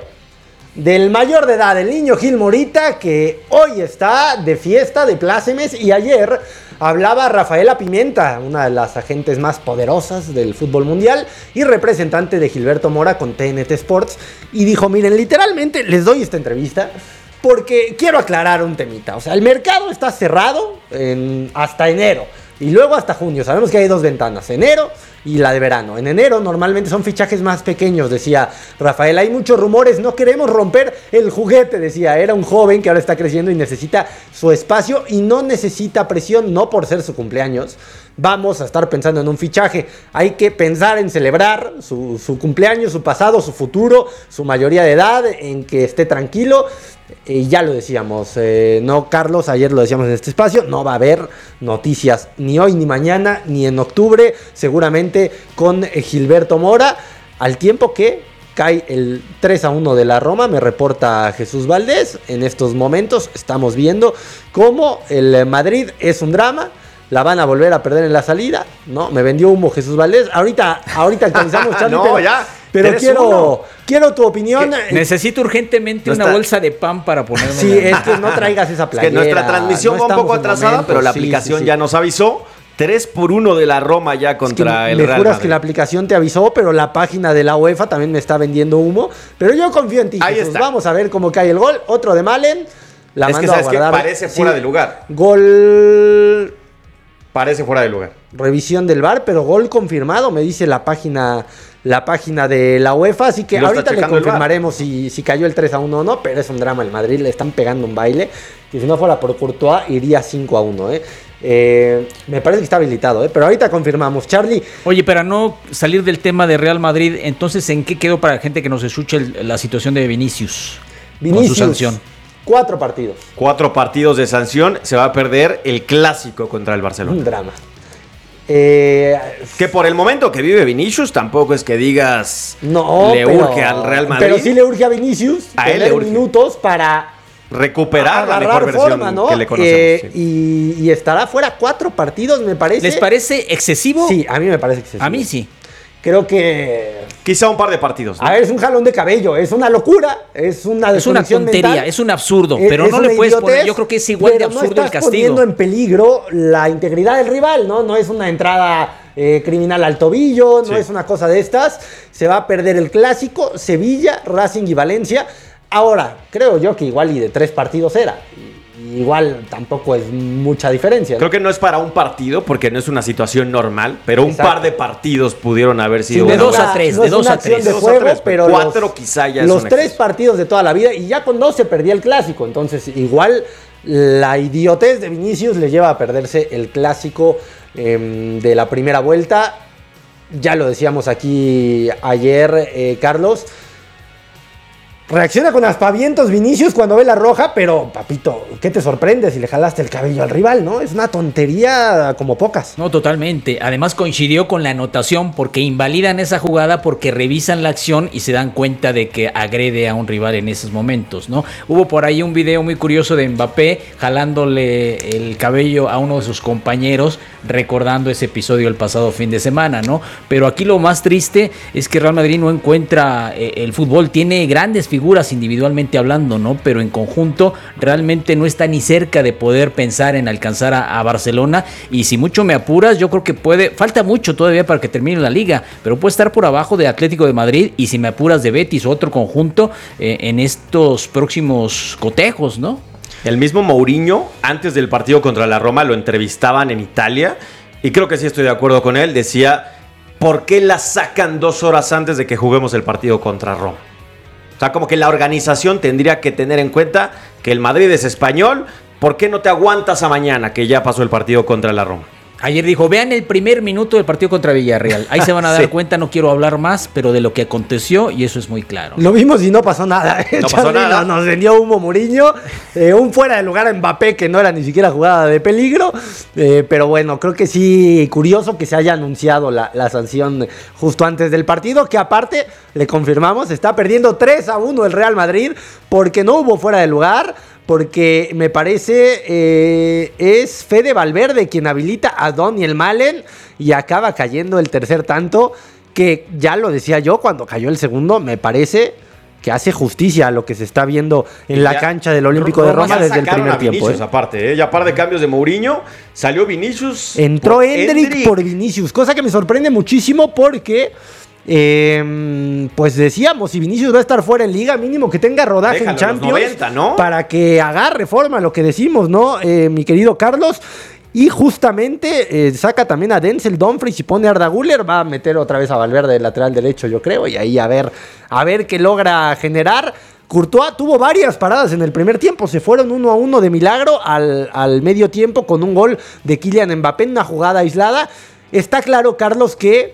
del mayor de edad, el niño Gil Morita, que hoy está de fiesta, de plácemes, y ayer hablaba Rafaela Pimienta, una de las agentes más poderosas del fútbol mundial y representante de Gilberto Mora con T N T Sports, y dijo, miren, literalmente les doy esta entrevista porque quiero aclarar un temita. O sea, el mercado está cerrado en, hasta enero y luego hasta junio. Sabemos que hay dos ventanas, enero y la de verano. En enero normalmente son fichajes más pequeños, decía Rafael. Hay muchos rumores, no queremos romper el juguete, decía. Era un joven que ahora está creciendo y necesita su espacio y no necesita presión, no por ser su cumpleaños. Vamos a estar pensando en un fichaje. Hay que pensar en celebrar su, su cumpleaños, su pasado, su futuro, su mayoría de edad, en que esté tranquilo. Y ya lo decíamos, eh, no, Carlos, ayer lo decíamos en este espacio, no va a haber noticias ni hoy, ni mañana, ni en octubre, seguramente con eh, Gilberto Mora, al tiempo que cae el tres a uno de la Roma, me reporta Jesús Valdés. En estos momentos estamos viendo cómo el Madrid es un drama. La van a volver a perder en la salida, ¿no? Me vendió humo Jesús Valdés. Ahorita, ahorita actualizamos, Charlie, no, pero, ya. pero quiero, quiero tu opinión. Necesito urgentemente No una está- bolsa de pan para ponerme. Sí, es que no traigas esa Es playera. que nuestra transmisión no va un estamos poco en atrasada, momento, pero la sí, aplicación sí, sí. ya nos avisó. tres por uno de la Roma ya Es que contra el me Real juras Madrid. que la aplicación te avisó, pero la página de la UEFA también me está vendiendo humo. Pero yo confío en ti, Ahí Jesús. está. Vamos a ver cómo cae el gol. Otro de Malen. La Es que mando a sabes que guardar. parece fuera Sí. de lugar. Gol... Parece fuera de lugar. Revisión del V A R, pero gol confirmado, me dice la página, la página de la UEFA. Así que Lo está ahorita le checando el V A R. confirmaremos si, si cayó el tres a uno o no, pero es un drama el Madrid, le están pegando un baile. Y si no fuera por Courtois, iría cinco a uno. ¿eh? Eh, me parece que está habilitado, ¿eh? Pero ahorita confirmamos. Charlie. Oye, para no salir del tema de Real Madrid, entonces, ¿en qué quedó para la gente que nos escuche el- la situación de Vinicius? Vinicius, Con su sanción. Cuatro partidos. Cuatro partidos de sanción. Se va a perder el clásico contra el Barcelona. Un drama. Eh, Que por el momento que vive Vinicius, tampoco es que digas no, le pero, urge al Real Madrid. Pero sí le urge a Vinicius A él tener le urge. minutos para recuperar la agarrar mejor versión forma, ¿no? que le conocemos. Eh, sí. y, y estará fuera cuatro partidos, me parece. ¿Les parece excesivo? Sí, a mí me parece excesivo. A mí sí. Creo que... Quizá un par de partidos, ¿no? A ver, es un jalón de cabello, es una locura, es una Es una desconexión tontería, mental. es un absurdo, Es- pero es no una le puedes idiotez, poner. Yo creo que es igual de pero no absurdo el estás castigo. poniendo en peligro la integridad del rival, ¿no? No es una entrada eh, criminal al tobillo, no Sí. es una cosa de estas. Se va a perder el clásico, Sevilla, Racing y Valencia. Ahora, creo yo que igual y de tres partidos era. Igual tampoco es mucha diferencia, ¿no? Creo que no es para un partido porque no es una situación normal, pero un Exacto. par de partidos pudieron haber Sí, sido de una- dos a tres, de es dos una a tres. acción de Dos a juego, tres, pero cuatro los, quizá ya es los un tres exceso. partidos de toda la vida y ya con dos se perdía el clásico, entonces igual la idiotez de Vinicius le lleva a perderse el clásico eh, de la primera vuelta. Ya lo decíamos aquí ayer, eh, Carlos. Reacciona con aspavientos Vinicius cuando ve la roja, pero papito, ¿qué te sorprende si le jalaste el cabello al rival, no? Es una tontería como pocas. No, totalmente. Además coincidió con la anotación porque invalidan esa jugada porque revisan la acción y se dan cuenta de que agrede a un rival en esos momentos, ¿no? Hubo por ahí un video muy curioso de Mbappé jalándole el cabello a uno de sus compañeros recordando ese episodio el pasado fin de semana, ¿no? Pero aquí lo más triste es que Real Madrid no encuentra eh, el fútbol. Tiene grandes figuras individualmente hablando, ¿no? Pero en conjunto realmente no está ni cerca de poder pensar en alcanzar a, a Barcelona. Y si mucho me apuras, yo creo que puede, falta mucho todavía para que termine la liga, pero puede estar por abajo de Atlético de Madrid y si me apuras de Betis o otro conjunto eh, en estos próximos cotejos, ¿no? El mismo Mourinho, antes del partido contra la Roma, lo entrevistaban en Italia y creo que sí estoy de acuerdo con él. Decía, ¿por qué la sacan dos horas antes de que juguemos el partido contra Roma? O sea, como que la organización tendría que tener en cuenta que el Madrid es español. ¿Por qué no te aguantas a mañana que ya pasó el partido contra la Roma? Ayer dijo, vean el primer minuto del partido contra Villarreal. Ahí se van a dar Sí. cuenta, no quiero hablar más, pero de lo que aconteció y eso es muy claro. Lo vimos y no pasó nada. ¿eh? No pasó Charly nada. Nos, nos vendió humo Mourinho. Eh, un fuera de lugar a Mbappé que no era ni siquiera jugada de peligro. Eh, pero bueno, creo que sí, curioso que se haya anunciado la, la sanción justo antes del partido. Que aparte, le confirmamos, está perdiendo tres a uno el Real Madrid porque no hubo fuera de lugar. Porque me parece eh, es Fede Valverde quien habilita a Daniel Malen y acaba cayendo el tercer tanto, que ya lo decía yo cuando cayó el segundo, me parece que hace justicia a lo que se está viendo en la Ya- cancha del Olímpico de Roma Ya desde el sacaron primer a tiempo. Vinicius, ¿eh? aparte, ¿eh? Ya par de cambios de Mourinho, salió Vinicius. Entró por Endrick por Vinicius, cosa que me sorprende muchísimo porque... Eh, pues decíamos, si Vinicius va a estar fuera en liga, mínimo que tenga rodaje Déjalo en en los Champions noventa, ¿no? para que agarre forma, lo que decimos, ¿no? Eh, mi querido Carlos. Y justamente eh, saca también a Denzel Dumfries y pone a Arda Güler, va a meter otra vez a Valverde de lateral derecho, yo creo, y ahí a ver, a ver qué logra generar. Courtois tuvo varias paradas en el primer tiempo, se fueron uno a uno de milagro al, al medio tiempo con un gol de Kylian Mbappé en una jugada aislada. Está claro, Carlos, que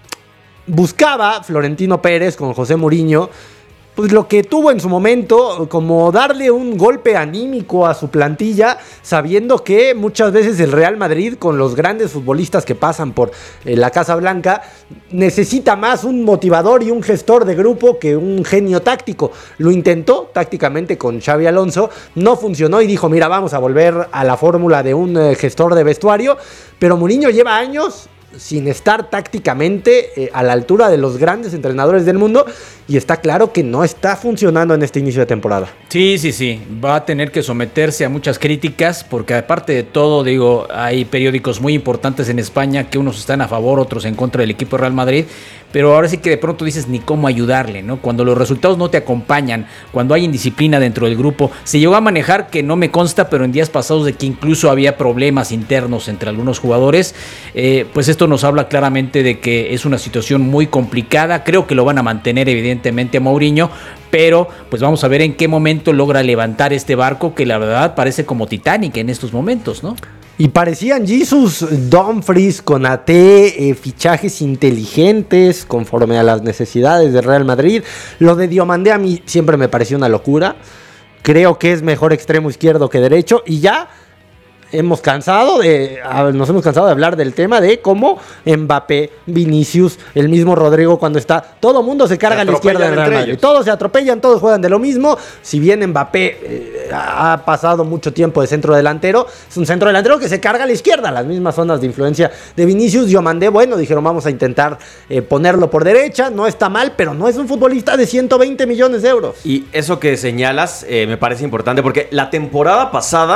buscaba Florentino Pérez con José Mourinho, pues lo que tuvo en su momento, como darle un golpe anímico a su plantilla, sabiendo que muchas veces el Real Madrid, con los grandes futbolistas que pasan por eh, la Casa Blanca, necesita más un motivador y un gestor de grupo que un genio táctico. Lo intentó tácticamente con Xabi Alonso, no funcionó y dijo, mira, vamos a volver a la fórmula de un eh, gestor de vestuario, pero Mourinho lleva años sin estar tácticamente eh, a la altura de los grandes entrenadores del mundo y está claro que no está funcionando en este inicio de temporada. Sí, sí, sí, va a tener que someterse a muchas críticas porque aparte de todo, digo, hay periódicos muy importantes en España que unos están a favor, otros en contra del equipo Real Madrid, pero ahora sí que de pronto dices ni cómo ayudarle, ¿no? Cuando los resultados no te acompañan, cuando hay indisciplina dentro del grupo, se llegó a manejar, que no me consta, pero en días pasados de que incluso había problemas internos entre algunos jugadores, eh, pues esto nos habla claramente de que es una situación muy complicada. Creo que lo van a mantener evidentemente a Mourinho, pero pues vamos a ver en qué momento logra levantar este barco que la verdad parece como Titanic en estos momentos, ¿no? Y parecían Jesus, Dumfries, Konaté, eh, fichajes inteligentes conforme a las necesidades del Real Madrid. Lo de Diomandé a mí siempre me pareció una locura. Creo que es mejor extremo izquierdo que derecho y ya hemos cansado de, nos hemos cansado de hablar del tema de cómo Mbappé, Vinicius, el mismo Rodrigo cuando está, todo mundo se carga Se a la izquierda del Real atropellan Madrid. entre Todos se atropellan, todos juegan de lo mismo. Si bien Mbappé eh, ha pasado mucho tiempo de centro delantero, es un centro delantero que se carga a la izquierda, las mismas zonas de influencia de Vinicius. Yo mandé, bueno, dijeron vamos a intentar eh, ponerlo por derecha, no está mal, pero no es un futbolista de ciento veinte millones de euros. Y eso que señalas eh, me parece importante porque la temporada pasada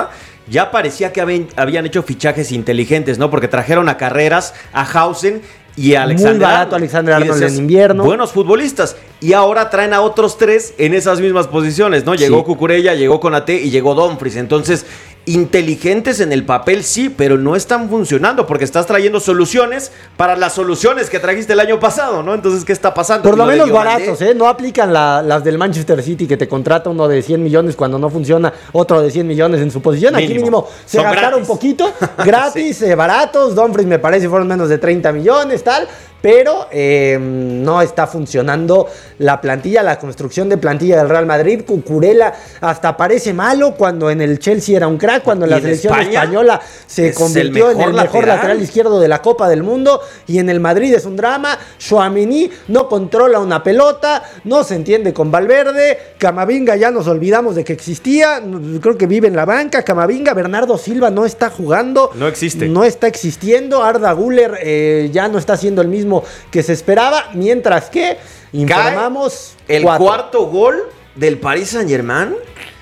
ya parecía que habían, habían hecho fichajes inteligentes, ¿no? Porque trajeron a Carreras, a Hausen y a Alexander Muy barato Alexander Arnold en invierno. Buenos futbolistas. Y ahora traen a otros tres en esas mismas posiciones, ¿no? Llegó sí. Cucurella, llegó Konaté y llegó Dumfries. Entonces, inteligentes en el papel sí, pero no están funcionando porque estás trayendo soluciones para las soluciones que trajiste el año pasado, ¿no? Entonces, ¿qué está pasando? Por lo, lo menos baratos, ¿eh? No aplican la, las del Manchester City que te contrata uno de cien millones cuando no funciona, otro de cien millones en su posición. Mínimo. Aquí mínimo se Son gastaron gratis. un poquito, gratis, sí. eh, baratos. Dumfries me parece fueron menos de treinta millones, tal. Pero eh, no está funcionando la plantilla, la construcción de plantilla del Real Madrid. Cucurella hasta parece malo cuando en el Chelsea era un crack, cuando en la selección España española se convirtió el en el mejor lateral. lateral izquierdo de la Copa del Mundo, y en el Madrid es un drama. Tchouaméni no controla una pelota, no se entiende con Valverde. Camavinga ya nos olvidamos de que existía, creo que vive en la banca. Camavinga, Bernardo Silva no está jugando, no existe, no está existiendo. Arda Güler eh, ya no está siendo el mismo que se esperaba, mientras que informamos Cae el cuatro. cuarto gol del Paris Saint-Germain,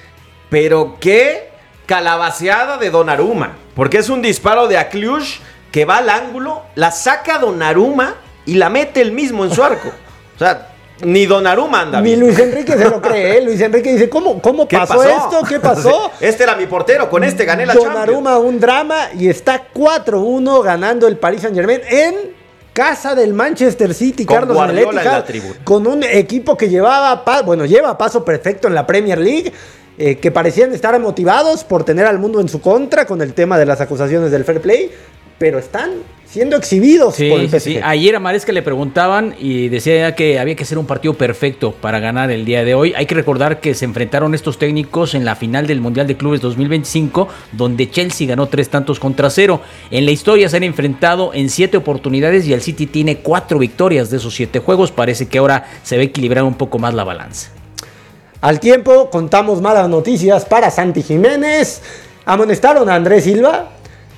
pero qué calabaceada de Donnarumma, porque es un disparo de Akliush que va al ángulo, la saca Donnarumma y la mete él mismo en su arco. O sea, ni Donnarumma anda bien. Ni Luis Enrique se lo cree, ¿eh? Luis Enrique dice, ¿cómo, cómo pasó, pasó esto? ¿Qué pasó? Este era mi portero, con este gané la Donnarumma, Champions. un drama, y está cuatro uno ganando el Paris Saint-Germain en casa del Manchester City, con Carlos, en el Etihad, con un equipo que llevaba, bueno, lleva paso perfecto en la Premier League, eh, que parecían estar motivados por tener al mundo en su contra con el tema de las acusaciones del fair play, pero están siendo exhibidos sí, por el P S G. Sí. Ayer a Maresca le preguntaban y decía que había que hacer un partido perfecto para ganar el día de hoy. Hay que recordar que se enfrentaron estos técnicos en la final del Mundial de Clubes dos mil veinticinco, donde Chelsea ganó tres tantos contra cero. En la historia se han enfrentado en siete oportunidades y el City tiene cuatro victorias de esos siete juegos. Parece que ahora se va a equilibrar un poco más la balanza. Al tiempo, contamos malas noticias para Santi Jiménez. Amonestaron a Andrés Silva.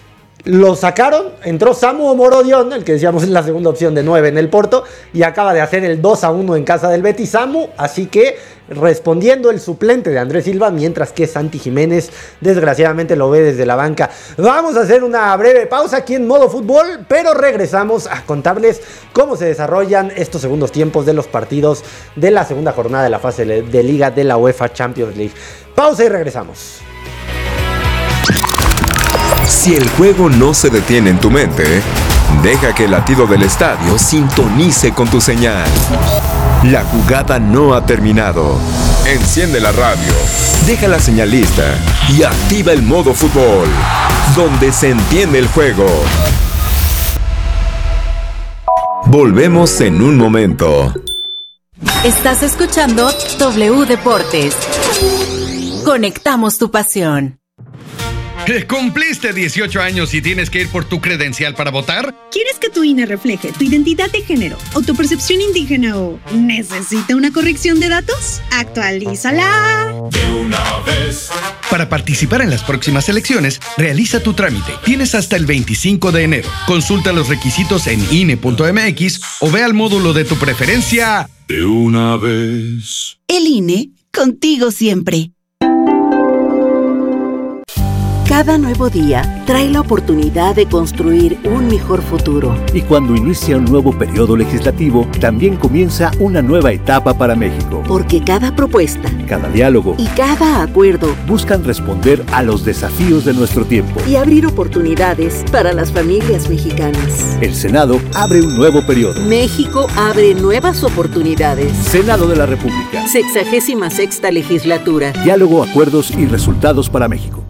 Lo sacaron, entró Samu Morodion, el que decíamos es la segunda opción de nueve en el Porto, y acaba de hacer el dos a uno en casa del Betis Samu, así que respondiendo el suplente de Andrés Silva, mientras que Santi Jiménez desgraciadamente lo ve desde la banca. Vamos a hacer una breve pausa aquí en Modo Fútbol, pero regresamos a contarles cómo se desarrollan estos segundos tiempos de los partidos de la segunda jornada de la fase de Liga de la UEFA Champions League. Pausa y regresamos. Si el juego no se detiene en tu mente, deja que el latido del estadio sintonice con tu señal. La jugada no ha terminado. Enciende la radio, deja la señal lista y activa el modo fútbol, donde se entiende el juego. Volvemos en un momento. Estás escuchando W Deportes. Conectamos tu pasión. ¿Cumpliste dieciocho años y tienes que ir por tu credencial para votar? ¿Quieres que tu I N E refleje tu identidad de género, autopercepción indígena o necesita una corrección de datos? ¡Actualízala! De una vez. Para participar en las próximas elecciones, realiza tu trámite. Tienes hasta el veinticinco de enero. Consulta los requisitos en I N E punto M X o ve al módulo de tu preferencia. De una vez. El I N E, contigo siempre. Cada nuevo día trae la oportunidad de construir un mejor futuro. Y cuando inicia un nuevo periodo legislativo, también comienza una nueva etapa para México. Porque cada propuesta, cada diálogo y cada acuerdo buscan responder a los desafíos de nuestro tiempo y abrir oportunidades para las familias mexicanas. El Senado abre un nuevo periodo. México abre nuevas oportunidades. Senado de la República. Sexagésima sexta legislatura. Diálogo, acuerdos y resultados para México.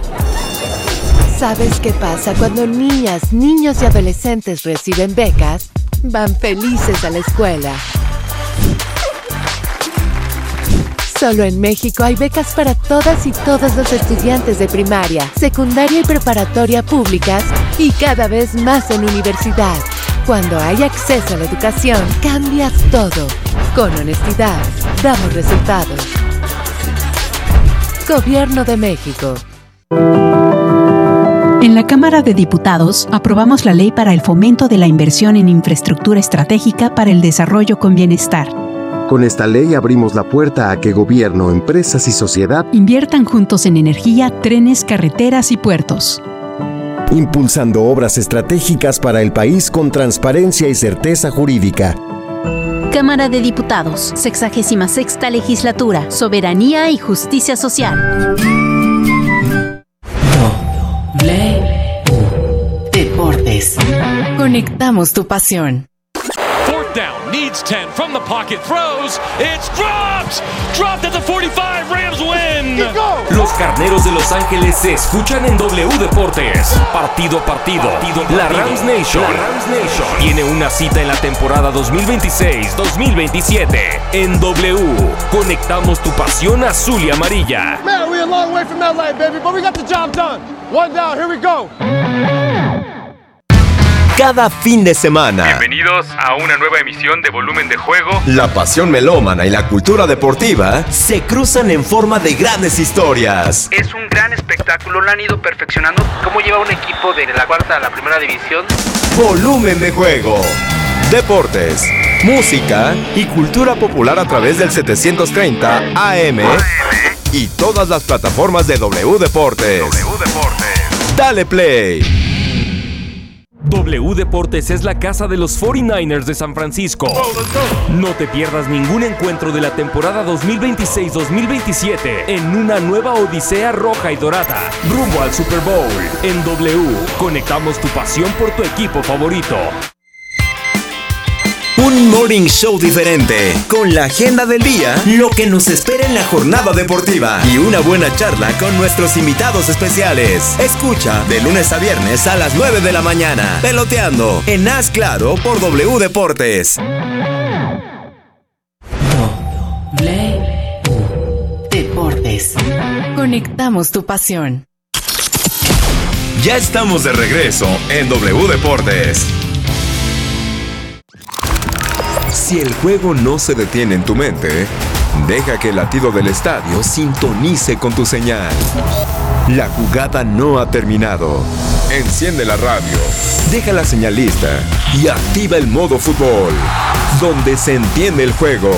¿Sabes qué pasa cuando niñas, niños y adolescentes reciben becas? Van felices a la escuela. Solo en México hay becas para todas y todos los estudiantes de primaria, secundaria y preparatoria públicas y cada vez más en universidad. Cuando hay acceso a la educación, cambias todo. Con honestidad, damos resultados. Gobierno de México. En la Cámara de Diputados aprobamos la Ley para el Fomento de la Inversión en Infraestructura Estratégica para el Desarrollo con Bienestar. Con esta ley abrimos la puerta a que gobierno, empresas y sociedad inviertan juntos en energía, trenes, carreteras y puertos. Impulsando obras estratégicas para el país con transparencia y certeza jurídica. Cámara de Diputados, sexagésima sexta legislatura, Soberanía y Justicia Social. Deportes. Conectamos tu pasión. Fourth down, needs ten from the pocket, throws, it's dropped, dropped at the forty-five, Rams win. Los Carneros de Los Ángeles se escuchan en W Deportes. Partido a partido, la Rams Nation tiene una cita en la temporada dos mil veintiséis dos mil veintisiete. En W, conectamos tu pasión azul y amarilla. Man, we're a long way from L A, baby, but we got the job done. One down, here we go. Cada fin de semana. Bienvenidos a una nueva emisión de Volumen de Juego. La pasión melómana y la cultura deportiva se cruzan en forma de grandes historias. Es un gran espectáculo, lo han ido perfeccionando. ¿Cómo lleva un equipo de la cuarta a la primera división? Volumen de Juego. Deportes, música y cultura popular a través del setecientos treinta A M y todas las plataformas de W Deportes. W Deportes. Dale play. W Deportes es la casa de los cuarenta y nueve ers de San Francisco. No te pierdas ningún encuentro de la temporada dos mil veintiséis dos mil veintisiete en una nueva odisea roja y dorada, rumbo al Super Bowl. En W, conectamos tu pasión por tu equipo favorito. Un morning show diferente, con la agenda del día, lo que nos espera en la jornada deportiva y una buena charla con nuestros invitados especiales. Escucha de lunes a viernes a las nueve de la mañana, Peloteando, en Haz Claro por W Deportes. W Deportes. Conectamos tu pasión. Ya estamos de regreso en W Deportes. Si el juego no se detiene en tu mente, deja que el latido del estadio sintonice con tu señal. La jugada no ha terminado. Enciende la radio, deja la señal lista y activa el modo fútbol, donde se entiende el juego.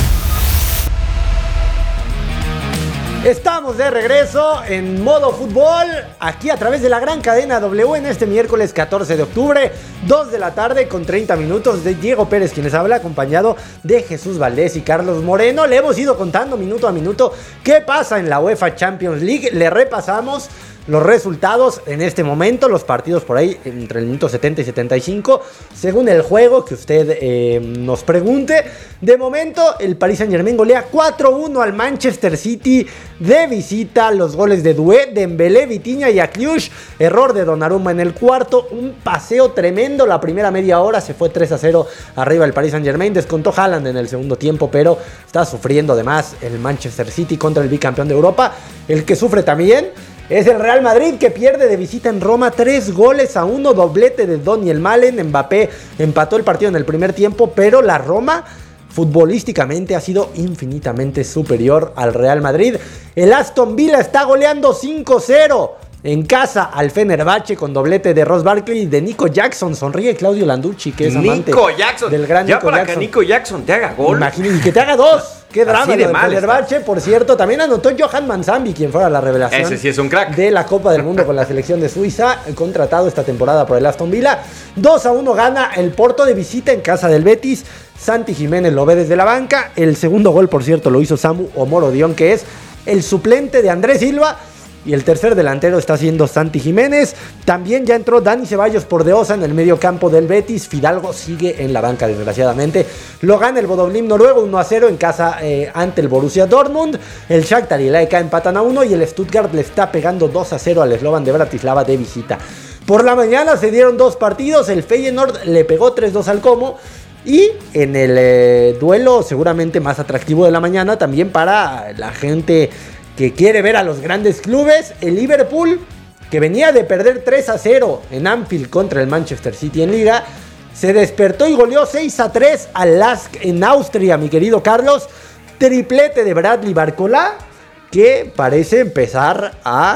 Estamos de regreso en modo fútbol, aquí a través de la gran cadena W en este miércoles catorce de octubre, dos de la tarde con treinta minutos, de Diego Pérez quien les habla, acompañado de Jesús Valdés y Carlos Moreno. Le hemos ido contando minuto a minuto qué pasa en la UEFA Champions League, le repasamos los resultados en este momento, los partidos por ahí entre el minuto setenta y setenta y cinco, según el juego que usted eh, nos pregunte. De momento, el Paris Saint-Germain golea cuatro uno al Manchester City de visita. Los goles de Doué, Dembélé, Vitinha y Akliush. Error de Donnarumma en el cuarto. Un paseo tremendo. La primera media hora se fue tres a cero arriba el Paris Saint-Germain. Descontó Haaland en el segundo tiempo, pero está sufriendo además el Manchester City contra el bicampeón de Europa. El que sufre también es el Real Madrid, que pierde de visita en Roma tres goles a uno, doblete de Daniel Malen. Mbappé empató el partido en el primer tiempo, pero la Roma futbolísticamente ha sido infinitamente superior al Real Madrid. El Aston Villa está goleando cinco cero en casa al Fenerbahce con doblete de Ross Barkley y de Nico Jackson. Sonríe Claudio Landucci, que es amante Nico Jackson. del gran ya Nico para Jackson. que Nico Jackson te haga gol. Imagínate, y que te haga dos. Qué drama de del mal Fenerbahce, por cierto. También anotó Johan Manzambi, quien fuera la revelación. Ese sí es un crack. De la Copa del Mundo con la selección de Suiza, contratado esta temporada por el Aston Villa. dos a uno gana el Porto de visita en casa del Betis. Santi Jiménez lo ve desde la banca. El segundo gol, por cierto, lo hizo Samu Omorodion, que es el suplente de Andrés Silva. Y el tercer delantero está siendo Santi Jiménez. También ya entró Dani Ceballos por de Osa en el medio campo del Betis. Fidalgo sigue en la banca, desgraciadamente. Lo gana el Bodø/Glimt noruego uno a cero en casa eh, ante el Borussia Dortmund. El Shakhtar y el A E K empatan a uno. Y el Stuttgart le está pegando dos a cero al Slovan de Bratislava de visita. Por la mañana se dieron dos partidos. El Feyenoord le pegó tres dos al Como. Y en el eh, duelo seguramente más atractivo de la mañana, también para la gente que quiere ver a los grandes clubes, el Liverpool, que venía de perder tres a cero en Anfield contra el Manchester City en Liga, se despertó y goleó seis a tres al Lask en Austria, mi querido Carlos. Triplete de Bradley Barcola, que parece empezar a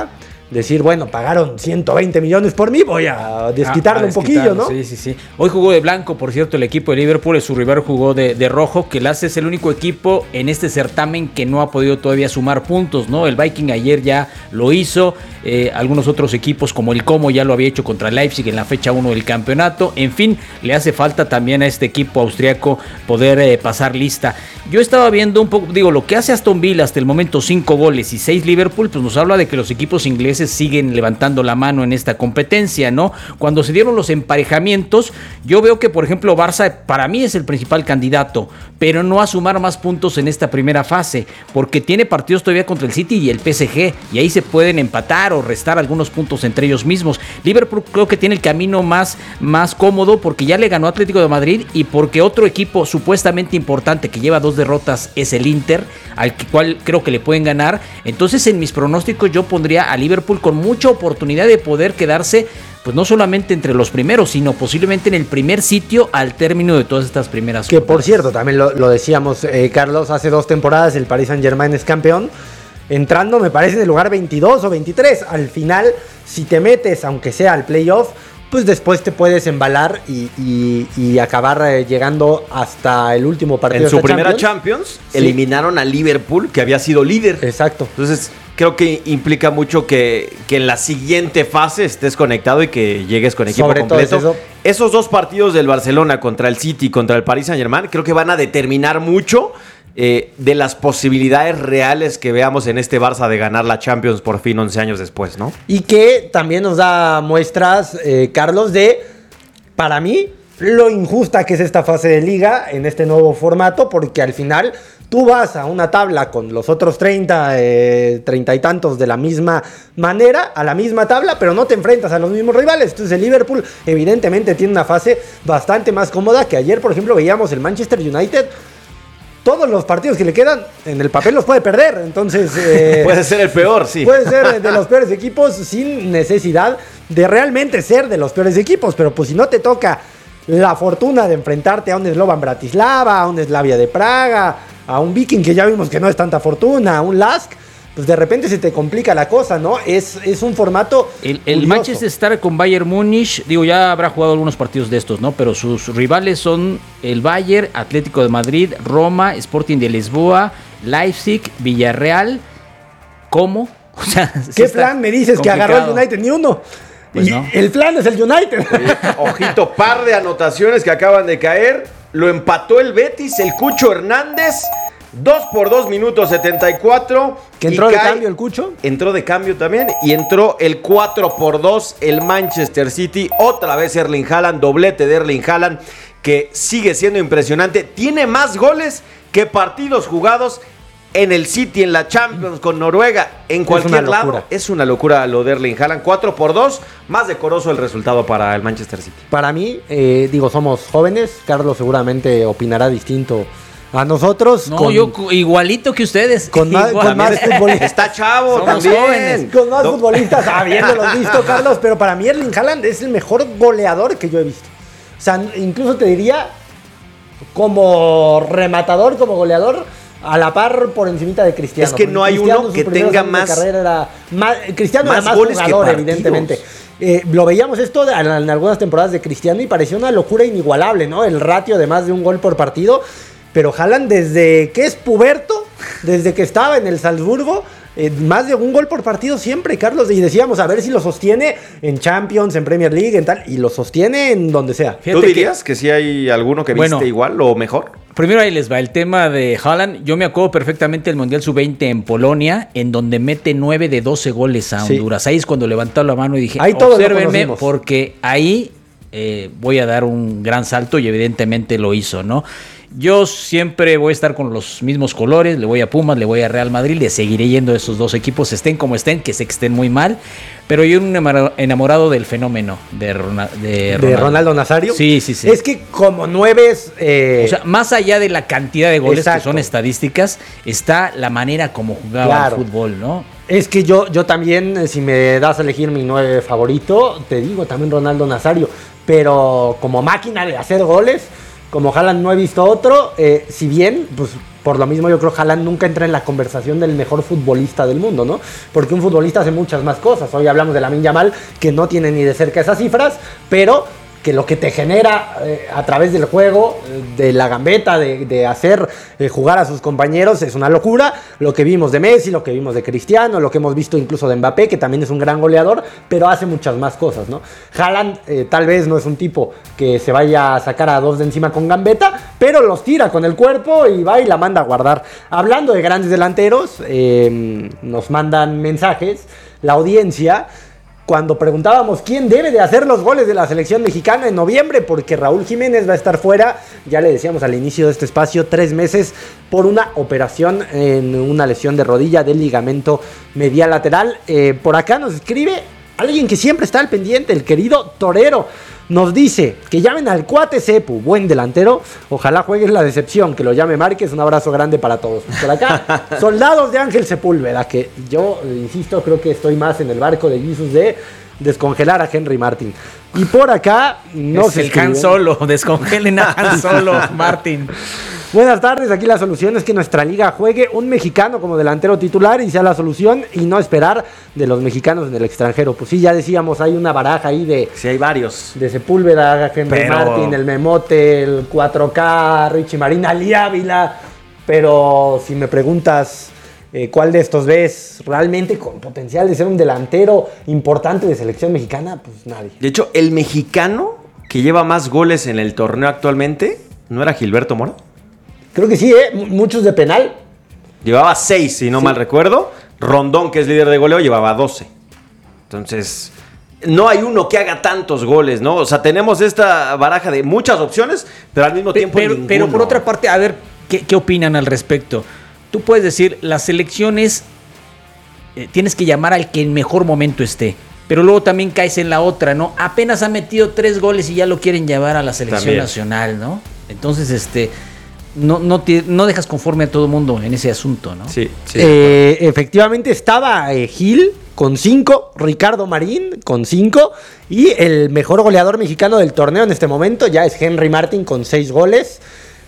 decir, bueno, pagaron ciento veinte millones por mí, voy a desquitarlo a, a un poquillo, ¿no? Sí, sí, sí. Hoy jugó de blanco, por cierto, el equipo de Liverpool, su rival jugó de, de rojo, que el A C es el único equipo en este certamen que no ha podido todavía sumar puntos, ¿no? El Viking ayer ya lo hizo, eh, algunos otros equipos como el Como ya lo había hecho contra el Leipzig en la fecha uno del campeonato. En fin, le hace falta también a este equipo austriaco poder eh, pasar lista. Yo estaba viendo un poco, digo, lo que hace Aston Villa hasta el momento, cinco goles y seis Liverpool, pues nos habla de que los equipos ingleses siguen levantando la mano en esta competencia, ¿no? Cuando se dieron los emparejamientos, yo veo que, por ejemplo, Barça para mí es el principal candidato, pero no a sumar más puntos en esta primera fase, porque tiene partidos todavía contra el City y el P S G, y ahí se pueden empatar o restar algunos puntos entre ellos mismos. Liverpool creo que tiene el camino más, más cómodo, porque ya le ganó Atlético de Madrid y porque otro equipo supuestamente importante que lleva dos derrotas es el Inter, al cual creo que le pueden ganar. Entonces, en mis pronósticos yo pondría a Liverpool con mucha oportunidad de poder quedarse, pues no solamente entre los primeros, sino posiblemente en el primer sitio al término de todas estas primeras. Que por cierto, también lo, lo decíamos, eh, Carlos, hace dos temporadas el Paris Saint-Germain es campeón, entrando me parece en el lugar veintidós o veintitrés. Al final, si te metes, aunque sea al playoff, pues después te puedes embalar y, y, y acabar eh, llegando hasta el último partido. En su de primera Champions, Champions sí. eliminaron a Liverpool, que había sido líder. Exacto. Entonces, creo que implica mucho que, que en la siguiente fase estés conectado y que llegues con equipo Sobre completo. todo eso. Esos dos partidos del Barcelona contra el City y contra el Paris Saint-Germain creo que van a determinar mucho eh, de las posibilidades reales que veamos en este Barça de ganar la Champions por fin once años después, ¿no? Y que también nos da muestras, eh, Carlos, de, para mí, lo injusta que es esta fase de liga en este nuevo formato, porque al final tú vas a una tabla con los otros treinta, eh, treinta y tantos de la misma manera, a la misma tabla, pero no te enfrentas a los mismos rivales. Entonces el Liverpool evidentemente tiene una fase bastante más cómoda, que ayer, por ejemplo, veíamos el Manchester United. Todos los partidos que le quedan en el papel los puede perder, entonces... Eh, puede ser el peor, sí. Puede ser de los peores equipos sin necesidad de realmente ser de los peores equipos, pero pues si no te toca la fortuna de enfrentarte a un Slovan Bratislava, a un Slavia de Praga, a un Viking que ya vimos que no es tanta fortuna, a un Lask, pues de repente se te complica la cosa, ¿no? Es, es un formato El, el Manchester está con Bayern Múnich, digo, ya habrá jugado algunos partidos de estos, ¿no? Pero sus rivales son el Bayern, Atlético de Madrid, Roma, Sporting de Lisboa, Leipzig, Villarreal. ¿Cómo? O sea, ¿qué plan me dices complicado. Que agarró el United? Ni uno. Pues y no. El plan es el United. Ojito, par de anotaciones que acaban de caer. Lo empató el Betis, el Cucho Hernández. dos por dos minutos setenta y cuatro. ¿Que entró de cambio el Cucho? Entró de cambio también. Y entró el cuatro por dos el Manchester City. Otra vez Erling Haaland, doblete de Erling Haaland, que sigue siendo impresionante. Tiene más goles que partidos jugados en el City, en la Champions, con Noruega, en cualquier es lado. Es una locura lo de Erling Haaland. cuatro por dos, más decoroso el resultado para el Manchester City. Para mí, eh, digo, somos jóvenes. Carlos seguramente opinará distinto a nosotros. No, con, yo igualito que ustedes. Con más, con más futbolistas. Está chavo, somos también. jóvenes. Con más no. futbolistas, habiéndolos visto, Carlos. Pero para mí Erling Haaland es el mejor goleador que yo he visto. O sea, incluso te diría, como rematador, como goleador, a la par por encimita de Cristiano. Es que no hay Cristiano, uno que tenga más, era más Cristiano más era más goles jugador, que evidentemente. Eh, lo veíamos esto de, en, en algunas temporadas de Cristiano y parecía una locura inigualable, ¿no? El ratio de más de un gol por partido. Pero Haaland, desde que es puberto, desde que estaba en el Salzburgo, eh, más de un gol por partido siempre, Carlos. Y decíamos, a ver si lo sostiene en Champions, en Premier League, en tal. Y lo sostiene en donde sea. Fíjate, ¿tú dirías que, que sí hay alguno que bueno, viste igual o mejor? Primero ahí les va el tema de Haaland. Yo me acuerdo perfectamente del Mundial sub veinte en Polonia, en donde mete nueve de doce goles a Honduras. Sí. Ahí es cuando levantó la mano y dije, ahí obsérvenme, porque ahí eh, voy a dar un gran salto, y evidentemente lo hizo, ¿no? Yo siempre voy a estar con los mismos colores, le voy a Pumas, le voy a Real Madrid, le seguiré yendo a esos dos equipos, estén como estén, que sé que estén muy mal, pero yo un enamorado del fenómeno de, Ronald, de, Ronaldo. ¿De Ronaldo Nazario? Sí, sí, sí. Es que como nueve es... Eh... O sea, más allá de la cantidad de goles, exacto, que son estadísticas, está la manera como jugaba claro. el fútbol, ¿no? Es que yo, yo también, si me das a elegir mi nueve favorito, te digo también Ronaldo Nazario, pero como máquina de hacer goles... como Haaland no he visto otro, eh, si bien, pues por lo mismo yo creo que Haaland nunca entra en la conversación del mejor futbolista del mundo, ¿no? Porque un futbolista hace muchas más cosas. Hoy hablamos de Lamine Yamal, que no tiene ni de cerca esas cifras, pero que lo que te genera eh, a través del juego, eh, de la gambeta, de, de hacer eh, jugar a sus compañeros, es una locura. Lo que vimos de Messi, lo que vimos de Cristiano, lo que hemos visto incluso de Mbappé, que también es un gran goleador, pero hace muchas más cosas, ¿no? Haaland eh, tal vez no es un tipo que se vaya a sacar a dos de encima con gambeta, pero los tira con el cuerpo y va y la manda a guardar. Hablando de grandes delanteros, eh, nos mandan mensajes, la audiencia, cuando preguntábamos quién debe de hacer los goles de la selección mexicana en noviembre, porque Raúl Jiménez va a estar fuera, ya le decíamos al inicio de este espacio, tres meses por una operación en una lesión de rodilla del ligamento medial lateral. Eh, por acá nos escribe alguien que siempre está al pendiente, el querido Torero. Nos dice que llamen al cuate Cepu, buen delantero. Ojalá juegue la decepción, que lo llame Márquez. Un abrazo grande para todos. Por acá, Soldados de Ángel Sepúlveda, que yo, insisto, creo que estoy más en el barco de Jesus de descongelar a Henry Martin. Y por acá, no es se el escribe. Han Solo, descongelen a Han Solo, Martin. Buenas tardes, aquí la solución es que nuestra liga juegue un mexicano como delantero titular y sea la solución, y no esperar de los mexicanos en el extranjero. Pues sí, ya decíamos, hay una baraja ahí de... Sí, hay varios. De Sepúlveda, Henry Pero... Martin, el Memote, el cuatro K, Richie Marín, Ali Ávila. Pero si me preguntas eh, cuál de estos ves realmente con potencial de ser un delantero importante de selección mexicana, pues nadie. De hecho, el mexicano que lleva más goles en el torneo actualmente, ¿no era Gilberto Mora? Creo que sí, ¿eh? M- muchos de penal. Llevaba seis, si no sí. mal recuerdo. Rondón, que es líder de goleo, llevaba doce. Entonces, no hay uno que haga tantos goles, ¿no? O sea, tenemos esta baraja de muchas opciones, pero al mismo tiempo pero, ninguno. Pero por otra parte, a ver, ¿qué, qué opinan al respecto? Tú puedes decir, las selecciones, eh, tienes que llamar al que en mejor momento esté. Pero luego también caes en la otra, ¿no? Apenas ha metido tres goles y ya lo quieren llevar a la selección también nacional, ¿no? Entonces, este... No, no, te, no dejas conforme a todo el mundo en ese asunto, ¿no? Sí, sí. Eh, efectivamente estaba eh, Gil con cinco, Ricardo Marín con cinco, y el mejor goleador mexicano del torneo en este momento ya es Henry Martin con seis goles.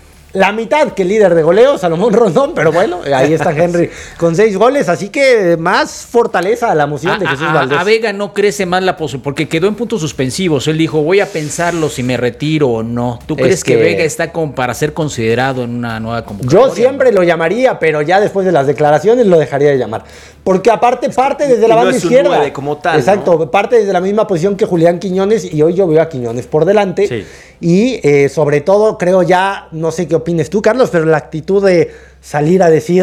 La mitad que el líder de goleo, Salomón Rondón, pero bueno, ahí está Henry con seis goles, así que más fortaleza a la moción a, de Jesús a, Valdés. A Vega no crece más la posibilidad, porque quedó en puntos suspensivos. Él dijo, voy a pensarlo si me retiro o no. ¿Tú es crees que, que Vega está como para ser considerado en una nueva convocatoria? Yo siempre lo llamaría, pero ya después de las declaraciones lo dejaría de llamar. Porque aparte parte desde la banda no es izquierda. Un nueve como tal, exacto, ¿no? Parte desde la misma posición que Julián Quiñones, y hoy yo veo a Quiñones por delante. Sí. Y eh, sobre todo creo ya, no sé qué opines tú, Carlos, pero la actitud de salir a decir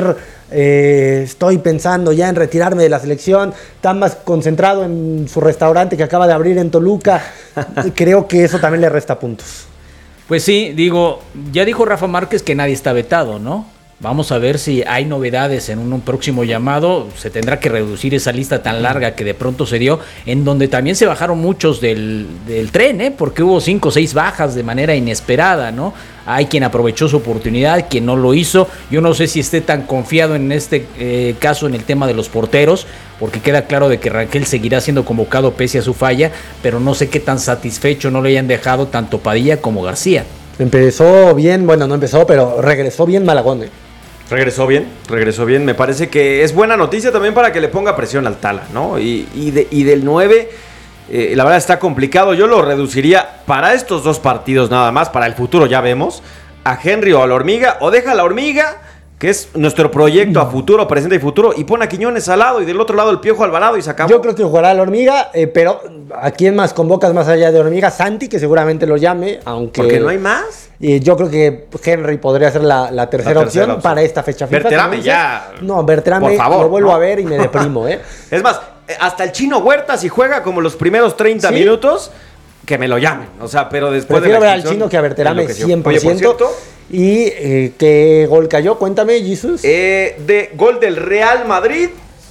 eh, estoy pensando ya en retirarme de la selección, tan más concentrado en su restaurante que acaba de abrir en Toluca, creo que eso también le resta puntos. Pues sí, digo, ya dijo Rafa Márquez que nadie está vetado, ¿no? Vamos a ver si hay novedades en un, un próximo llamado. Se tendrá que reducir esa lista tan larga que de pronto se dio, en donde también se bajaron muchos del, del tren, ¿eh? Porque hubo cinco o seis bajas de manera inesperada, ¿no? Hay quien aprovechó su oportunidad, quien no lo hizo. Yo no sé si esté tan confiado en este eh, caso en el tema de los porteros, porque queda claro de que Rangel seguirá siendo convocado pese a su falla, pero no sé qué tan satisfecho no le hayan dejado tanto Padilla como García. Empezó bien, bueno, no empezó, pero regresó bien Malagón, ¿eh? Regresó bien, regresó bien. Me parece que es buena noticia también para que le ponga presión al Tala, ¿no? Y, y, de, y del nueve, eh, la verdad está complicado. Yo lo reduciría para estos dos partidos nada más. Para el futuro ya vemos a Henry o a la Hormiga. O deja a la Hormiga, que es nuestro proyecto a futuro, presente y futuro, y pone a Quiñones al lado y del otro lado el Piojo Alvarado y se acabó. Yo creo que jugará a la Hormiga, eh, pero ¿a quién más convocas más allá de Hormiga? Santi, que seguramente lo llame, aunque... Porque no hay más. Y yo creo que Henry podría ser la, la, tercera, la tercera opción, opción para esta fecha FIFA. Berterame ya. No, Berterame por favor, lo vuelvo no. a ver y me deprimo, ¿eh? Es más, hasta el Chino Huerta, si juega como los primeros treinta ¿Sí? minutos, que me lo llamen. O sea, pero después Prefiero de la ver al Chino que a Berterame cien por ciento. Oye, por cierto, ¿y eh, qué gol cayó? Cuéntame, Jesus. Eh, de gol del Real Madrid,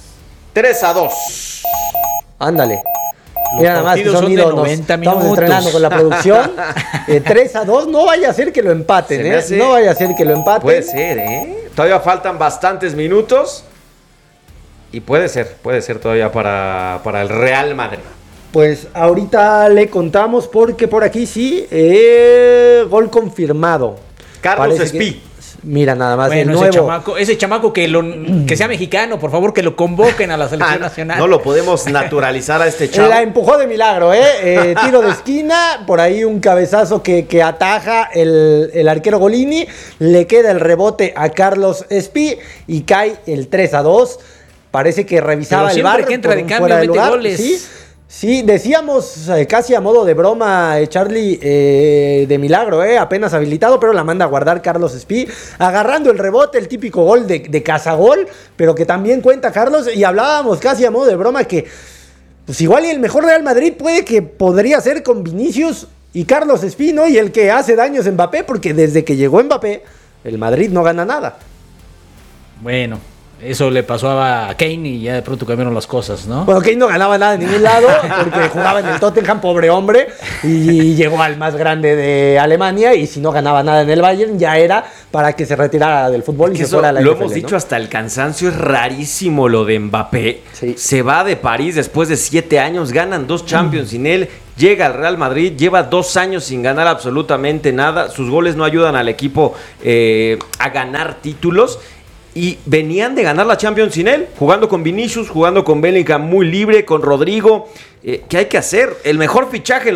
tres a dos. Ándale. Los Mira, nada más que son de noventa minutos. Estamos entrenando con la producción. eh, tres a dos, no vaya a ser que lo empaten, ¿eh? Hace... No vaya a ser que lo empaten. Puede ser, ¿eh? Todavía faltan bastantes minutos. Y puede ser, puede ser todavía para, para el Real Madrid. Pues ahorita le contamos porque por aquí sí, eh, gol confirmado. Carlos Espí. Que, mira, nada más bueno, el ese nuevo. chamaco, ese chamaco que, lo, que sea mexicano, por favor, que lo convoquen a la selección ah, nacional. No lo podemos naturalizar a este chavo. La empujó de milagro, ¿eh? eh tiro de esquina, por ahí un cabezazo que, que ataja el, el arquero Golini, le queda el rebote a Carlos Espí y cae el tres a dos. Parece que revisaba el bar que entra por de un cambio, fuera de mete lugar. goles. Sí, sí, decíamos eh, casi a modo de broma, eh, Charlie, eh, de milagro, eh, apenas habilitado, pero la manda a guardar Carlos Espí, agarrando el rebote, el típico gol de, de cazagol, pero que también cuenta Carlos, y hablábamos casi a modo de broma que, pues igual y el mejor Real Madrid puede que podría ser con Vinicius y Carlos Espí, ¿no? Y el que hace daños Mbappé, porque desde que llegó Mbappé, el Madrid no gana nada. Bueno, eso le pasó a Kane y ya de pronto cambiaron las cosas, ¿no? Bueno, Kane no ganaba nada en ningún lado porque jugaba en el Tottenham, pobre hombre, y llegó al más grande de Alemania, y si no ganaba nada en el Bayern ya era para que se retirara del fútbol y se fuera a la Lo N F L, hemos ¿no? dicho hasta el cansancio, es rarísimo lo de Mbappé. Sí. Se va de París después de siete años, ganan dos Champions mm. sin él, llega al Real Madrid, lleva dos años sin ganar absolutamente nada, sus goles no ayudan al equipo eh, a ganar títulos. Y venían de ganar la Champions sin él, jugando con Vinicius, jugando con Bellingham muy libre, con Rodrigo. Eh, ¿Qué hay que hacer? El mejor fichaje